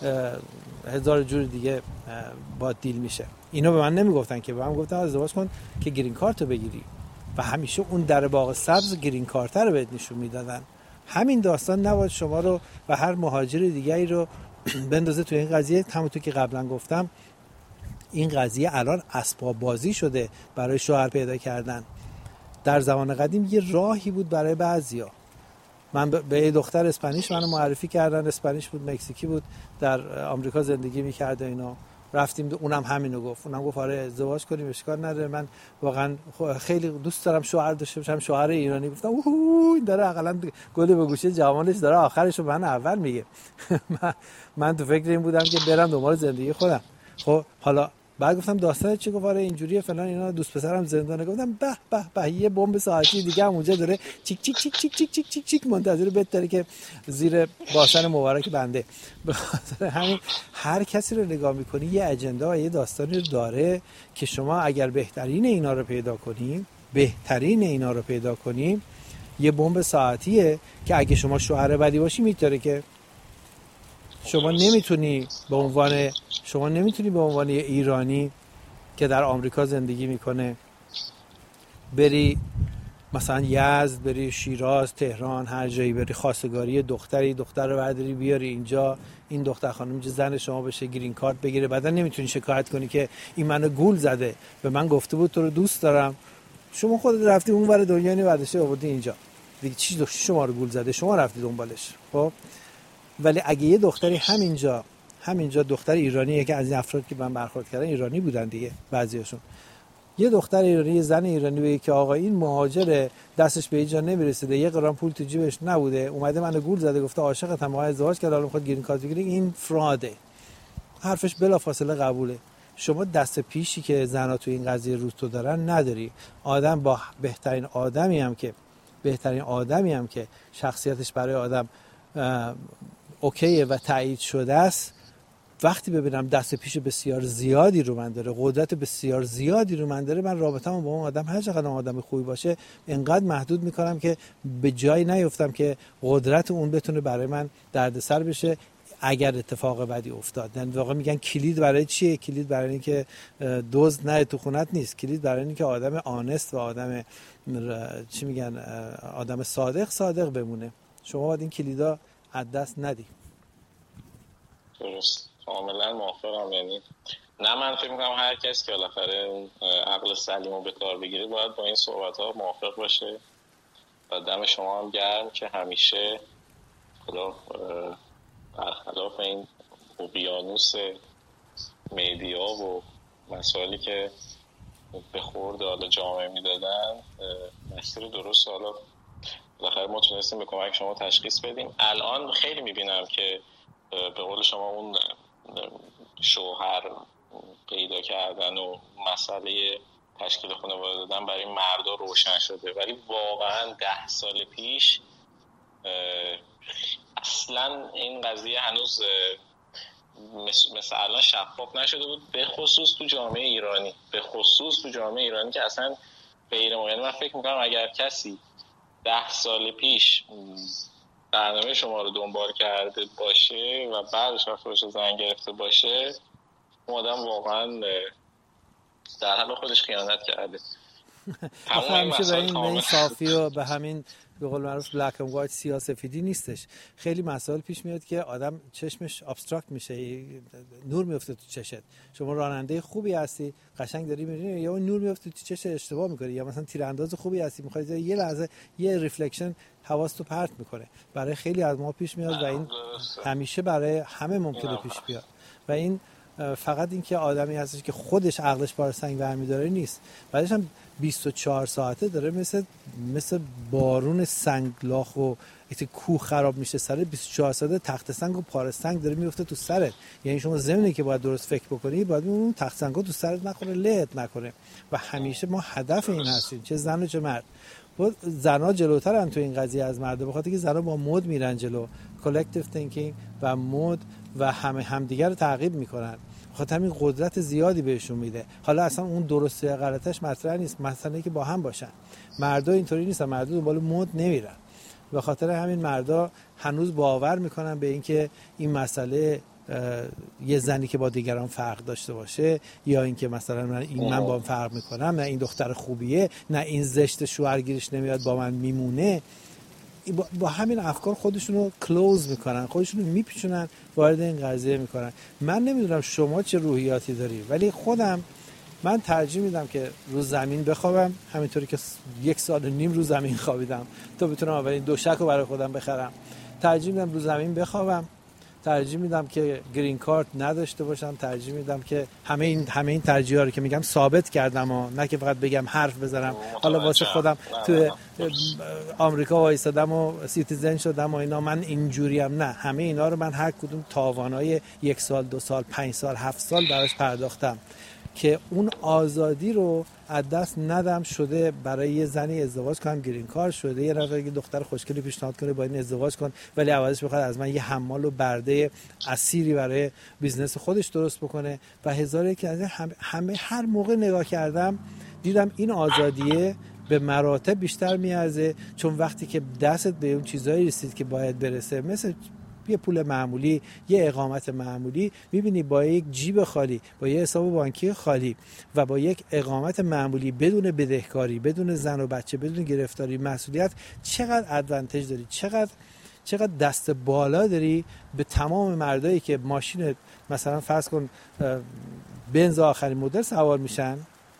هزار جور دیگه با دیل میشه. اینو به من نمیگفتن که، به من گفتن ازدواج کن که گرین کارتو بگیری و همیشه اون در باغ سبز گرین کارت رو بهت نشون میدادن. همین داستان نباید شما رو و هر مهاجر دیگری رو بندازه تو این قضیه. همونطور که قبلا گفتم این قضیه الان اسباب بازی شده برای شوهر پیدا کردن. در زمان قدیم یه راهی بود برای بعضیا. من به یه دختر اسپانیش منو معرفی کردن، اسپانیش بود، مکزیکی بود، در آمریکا زندگی می‌کرد و اینا. رفتیم اونم همینو گفت، اونم گفت آره ازدواج کنیم اشکال نداره، من واقعا خیلی دوست دارم شوهر داشته باشم، شوهر ایرانی. گفتم اوه این داره حداقل گل به گوشه جوانش داره آخرشو من اول میگه. من من تو فکر این بودم که برم دنبال زندگی خودم. خب حالا بعد گفتم داستان چی؟ گفت آره اینجوریه فلان اینا، دوست پسرم زندانه. گفتم به به به یه بمب ساعتی دیگه هم اونجا داره چیک چیک چیک چیک چیک چیک چیک چیک منتظر بهتره که زیر باسن مبارک بنده. به خاطر همین هر کسی رو نگاه می‌کنی یه اجندا و یه داستانی رو داره که شما اگر بهترین اینا رو پیدا کنیم، بهترین اینا رو پیدا کنیم، یه بمب ساعتیه که اگه شما شوهر بدی باشی میتاره که شما نمیتونی به عنوان شما نمیتونی به عنوان یه ایرانی که در آمریکا زندگی میکنه بری مثلا یزد، بری شیراز، تهران، هر جایی بری خواستگاری دختری، دختر رو برداری بیاری اینجا، این دختر خانم چه زن شما بشه، گرین کارت بگیره، بعدا نمیتونی شکایت کنی که این منو گول زده، به من گفته بود تو رو دوست دارم، شما خودت رفتی اون ور دنیا اینو برداشتی آوردی اینجا، دیگه چی دو شما رو گول زده، شما رفتی دنبالش. خب ولی اگه یه دختری همینجا همینجا دختر ایرانیه که از این افراد که من برخورد کردم ایرانی بودن دیگه بعضیاشون، یه دختر ایرانی، یه زن ایرانی بگه که آقا این مهاجر دستش به اینجا نمیرسیده، یه قران پول تو جیبش نبوده، اومده منو گول زده، گفته عاشقتم، ما ازدواج کرد، الان میخواد گرین کارت بگیره، این فراده، حرفش بلافاصله قبوله. شما دست پیشی که زنا تو این قضیه رو تو دارن نداری. آدم با بهترین آدمی هم که بهترین آدمی هم که شخصیتش برای آدم اوکیه و تایید شده است، وقتی ببینم دست پیش بسیار زیادی رو من داره، قدرت بسیار زیادی رو من داره، من رابطه‌مو با اون آدم هر چقدر آدم خوبی باشه انقدر محدود میکنم که به جایی نیفتم که قدرت اون بتونه برای من دردسر بشه اگر اتفاق بدی افتاد. یعنی واقعا میگن کلید برای چیه؟ کلید برای این که دزد نه تو خونت نیست، کلید برای این که آدم آنست و آدم چی میگن آدم صادق صادق بمونه. شما باید این کلیدا از دست ندی. درست، کاملا موافقم. یعنی نه من فکر می‌کنم هر کس که بالاخره عقل سلیمو به کار بگیره باید با این صحبت‌ها موافق باشه. و دم شما هم گرم که همیشه خدا برخلاف این اقیانوس مدیا و مسائلی که به خورد حالا جامعه میدادن مسیر درست حالا بالاخره ما تونستیم به کمک شما تشخیص بدیم. الان خیلی میبینم که به قول شما اون شوهر پیدا کردن و مسئله تشکیل خانواده دادن برای مردا روشن شده، ولی واقعا ده سال پیش اصلا این قضیه هنوز مثل الان شفاف نشده بود، به خصوص تو جامعه ایرانی به خصوص تو جامعه ایرانی که اصلا غیر ممکنه. من فکر میکنم اگر کسی ده سال پیش برنامه شما رو دنبال کرده باشه و بعدش رفتارش زنگ گرفته باشه، اون آدم واقعا در حال خودش خیانت کرده. همیشه به این, این صافی و به همین به قول معروف بلک اند وایت سیاه سفیدی نیستش. خیلی مسائل پیش میاد که آدم چشمش ابسترکت میشه، نور میفته تو چشت. شما راننده خوبی هستی قشنگ داری میبینی یا نور میفته تو چشت اشتباه میکنی، یا مثلا تیرانداز خوبی هستی میخوای یه لحظه یه ریفلکشن حواستو پرت میکنه. برای خیلی از ما پیش میاد و این همیشه برای همه ممکنه پیش بیاد و این فقط این که آدمی هستش که خودش عقلش بار سنگ برمی‌داره نیست، بعدش هم بیست و چهار ساعته داره مثل مثل بارون سنگلاخ و ایت کوه خراب میشه سر بیست و چهار ساعته تخت سنگ و پاره سنگ داره میفته تو سرت. یعنی شما زمینی که باید درست فکر بکنی باید اون تخت سنگا تو سرت نخوره، لهت نکنه. و همیشه ما هدف این هستیم، چه زن و چه مرد، زنا جلوترن تو این قضیه از مردا، بخاطر که زنا با مد میرن جلو، کالکتیو تینکینگ و مد و همه همدیگه رو تعقیب میکنن، بخاطر همین قدرت زیادی بهشون میده. حالا اصلا اون درسته یا غلطش مطرح نیست، مثلا که با هم باشن. مردا اینطوری نیستن، مردا دنبال مد نمیرن، به خاطر همین مردا هنوز باور میکنن به اینکه این مسئله یه زنی که با دیگران فرق داشته باشه، یا اینکه مثلا من این من با فرق میکنم، نه این دختر خوبیه، نه این زشت شوهرگیرش نمیاد با من میمونه، با, با همین افکار خودشونو کلوز میکنن، خودشونو میپیچونن، وارد این قضیه میکنن. من نمیدونم شما چه روحیاتی داری، ولی خودم من ترجیح میدم که رو زمین بخوابم، همینطوری که یک سال و نیم رو زمین خوابیدم تا بتونم اولین دوشک رو برای خودم بخرم. ترجیح میدم رو زمین بخوابم، ترجیح میدم که گرین کارت نداشته باشم، ترجیح میدم که همه این همه این ترجیحا رو که میگم ثابت کردم و نه که فقط بگم حرف بزنم. حالا واسه خودم تو آمریکا وایسادم و سیتیزن شدم و اینا، من اینجوریم، نه، همه اینا رو من هر کدوم تاوانای یک سال، دو سال، پنج سال، هفت سال براش پرداختم که اون آزادی رو از دست ندم. شده برای یه زنی ازدواج کنم، گرین کار شده، یه نفر که دختر خوشگلی پیشنهاد کنه با این ازدواج کن، ولی عوضش بخواد از من یه حمال و برده اسیری برای بیزنس خودش درست بکنه و هزار یک از همه, همه هر موقع نگاه کردم دیدم این آزادیه به مراتب بیشتر میارزه، چون وقتی که دستت به اون چیزایی رسید که باید برسه، مثل یه پول معمولی، یه اقامت معمولی، میبینی با یک جیب خالی، با یه حساب بانکی خالی و با یک اقامت معمولی بدون بدهکاری، بدون زن و بچه، بدون گرفتاری، مسئولیت، چقدر ادوانتج داری، چقدر چقدر دست بالا داری به تمام مردایی که ماشین مثلا فرض کن بنز آخرین مدل سوار میشن،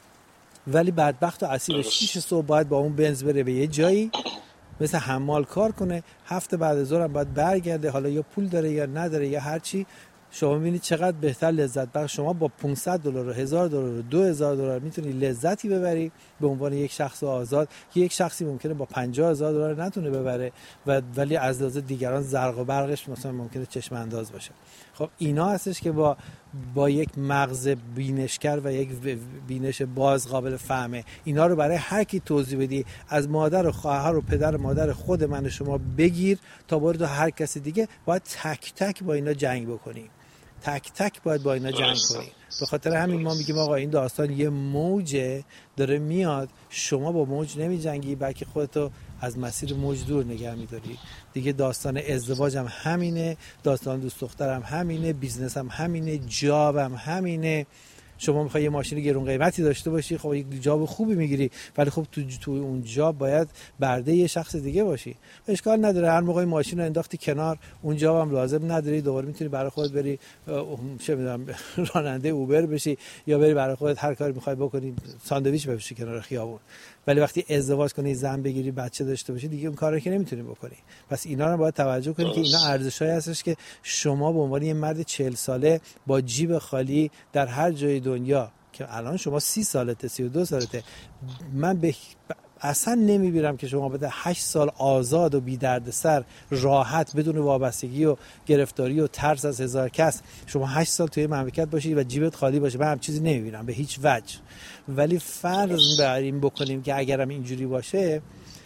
ولی بدبخت و اسیر شیش صبح باید با اون بنز بره به یه جایی مثل حمال کار کنه، هفته بعد از ظهر هم باید برگرده، حالا یا پول داره یا نداره یا هر چی. شما میبینید چقدر بهتر لذت بخش. شما با پانصد دلار و هزار دلار و دو هزار دلار میتونی لذتی ببری به عنوان یک شخص آزاد، که یک شخصی ممکنه با پنجاه هزار دلار نتونه ببره و ولی از لحاظ دیگران زرق و برقش مثلا ممکنه چشم انداز باشه. خب اینا هستش که با با یک مغز بینشگر و یک بینش باز قابل فهمه. اینا رو برای هر کی توضیح بدی، از مادر و خواهر و پدر و مادر خود من و شما بگیر تا برد و هر کسی دیگه، باید تک تک با اینا جنگ بکنیم، تک تک باید با اینا جنگ کنیم. به خاطر همین ما میگیم آقا این داستان یه موجه داره میاد، شما با موج نمی جنگی بلکه خودتو از مسیر موج دور نگه میداری دیگه. داستان ازدواج هم همینه، داستان دوست دخترم همینه، بیزنس هم همینه، جاب هم همینه. شما میخوای یه ماشین گرون قیمتی داشته باشی، خب یک جاب خوبی میگیری، ولی خب تو تو اون جاب باید برده یه شخص دیگه باشی. اشکال نداره هر موقع ماشین رو انداختی کنار، اون جاب هم لازم نداری، دوباره میتونی برای خودت بری چه میدونم راننده اوبر بشی، یا بری برای خودت هر کاری میخوای بکنی، ساندویچ بپیچی کنار خیابون. ولی وقتی ازدواج کنی، زن بگیری، بچه داشته باشی، دیگه اون کارا که نمیتونی بکنی. پس اینا رو باید توجه کنی که اینا ارزشایی هستش که شما به عنوان یه مرد چهل ساله با جیب خالی در هر جای دنیا، که الان شما سی سالته، سی و دو سالته، من به اصلا نمیبینم که شما بده هشت سال آزاد و بی درد سر، راحت، بدون وابستگی و گرفتاری و ترس از هزار کس، شما هشت سال توی مملکت باشی و جیبت خالی باشه. من هم چیزی نمیبینم به هیچ وجه. ولی فرض بریم بکنیم که اگرم اینجوری باشه،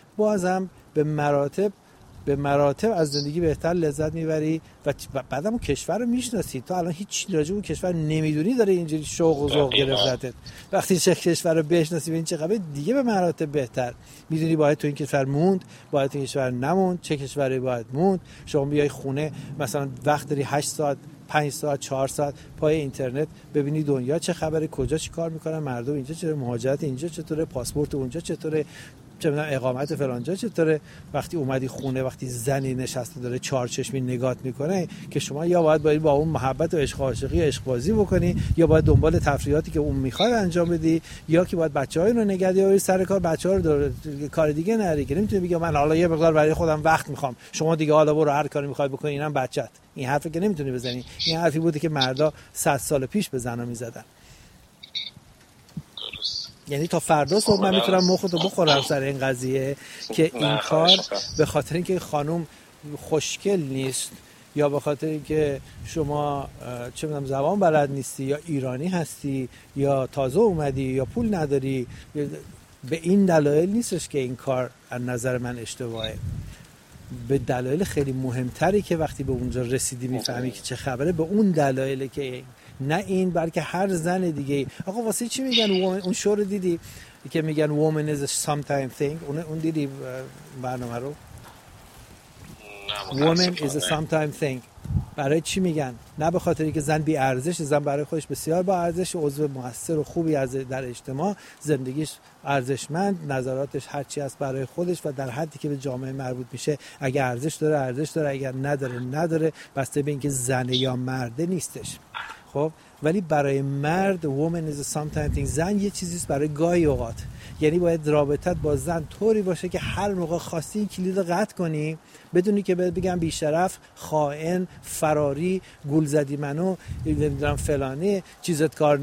بازم به مراتب به مراتب از زندگی بهتر لذت میبری و بعدم اون کشور رو میشناسی. تو الان هیچ راجع به اون کشور نمیدونی، داره اینجوری شوق و ذوق گرفتت. وقتی چه کشور رو بشناسی، ببین چه خبره، دیگه به مراتب بهتر میدونی باید تو این کشور موند، باید تو این کشور نموند، چه کشوری باید موند. شما بیای خونه مثلا وقت داری هشت ساعت، پنج ساعت، چهار ساعت پای اینترنت ببینی دنیا چه خبره، کجا چی کار میکنن مردم، اینجا چه مهاجرت اینجا چطوره، پاسپورت اونجا چطوره، چه می‌دونم اقامت فلانجا چطوره. وقتی اومدی خونه، وقتی زنی نشسته داره چهار چشمی نگات میکنه، که شما یا باید باید با اون محبت و عشق عاشقی عشق بازی بکنی، یا باید دنبال تفریحاتی که اون میخواد انجام بدی، یا که باید بچه‌ها رو نگه داری سر کار، بچه‌ها رو داره کار دیگه نری، که نمیتونی بگی من حالا یه مقدار برای خودم وقت میخوام، شما دیگه حالا برو هر کاری میخوای بکنی، اینم بچت. این حرفی که نمیتونی بزنی. این حرفی بوده که مردا صد سال پیش به زنا میزدن. یعنی تا فردا صبح من میتونم مختو بخورم سر این قضیه که این کار به خاطر اینکه خانم خوشگل نیست، یا به خاطر اینکه شما چه میدونم زبان بلد نیستی، یا ایرانی هستی، یا تازه اومدی، یا پول نداری، به این دلایل نیستش که این کار از نظر من اشتباهه، به دلایل خیلی مهمتری که وقتی به اونجا رسیدی میفهمی که چه خبره، به اون دلایل که نه این بلکه هر زن دیگه. آقا واسه چی میگن اون شو رو دیدی که میگن woman is a sometime thing؟ اون اون دیدی برنامه رو؟ woman is a sometime thing. برای چی میگن؟ نه به خاطری که زن بی ارزش، زن برای خودش بسیار با ارزش، عضو موثر و خوبی از در اجتماع، زندگیش ارزشمند، نظراتش هر چی هست برای خودش و در حدی که به جامعه مربوط میشه، اگه ارزش داره ارزش داره، اگر نداره نداره، بسته به اینکه زنه یا مرده نیستش. خب ولی برای مرد woman is a sometime thing، زن یه چیزیست برای گاهی اوقات. یعنی باید رابطت با زن طوری باشه که هر موقع خواستی این کلید رو قطع کنی بدونی که بهت بگم بیشرف، خائن، فراری، گول زدی منو، نمیدونم فلانه، چیزت کار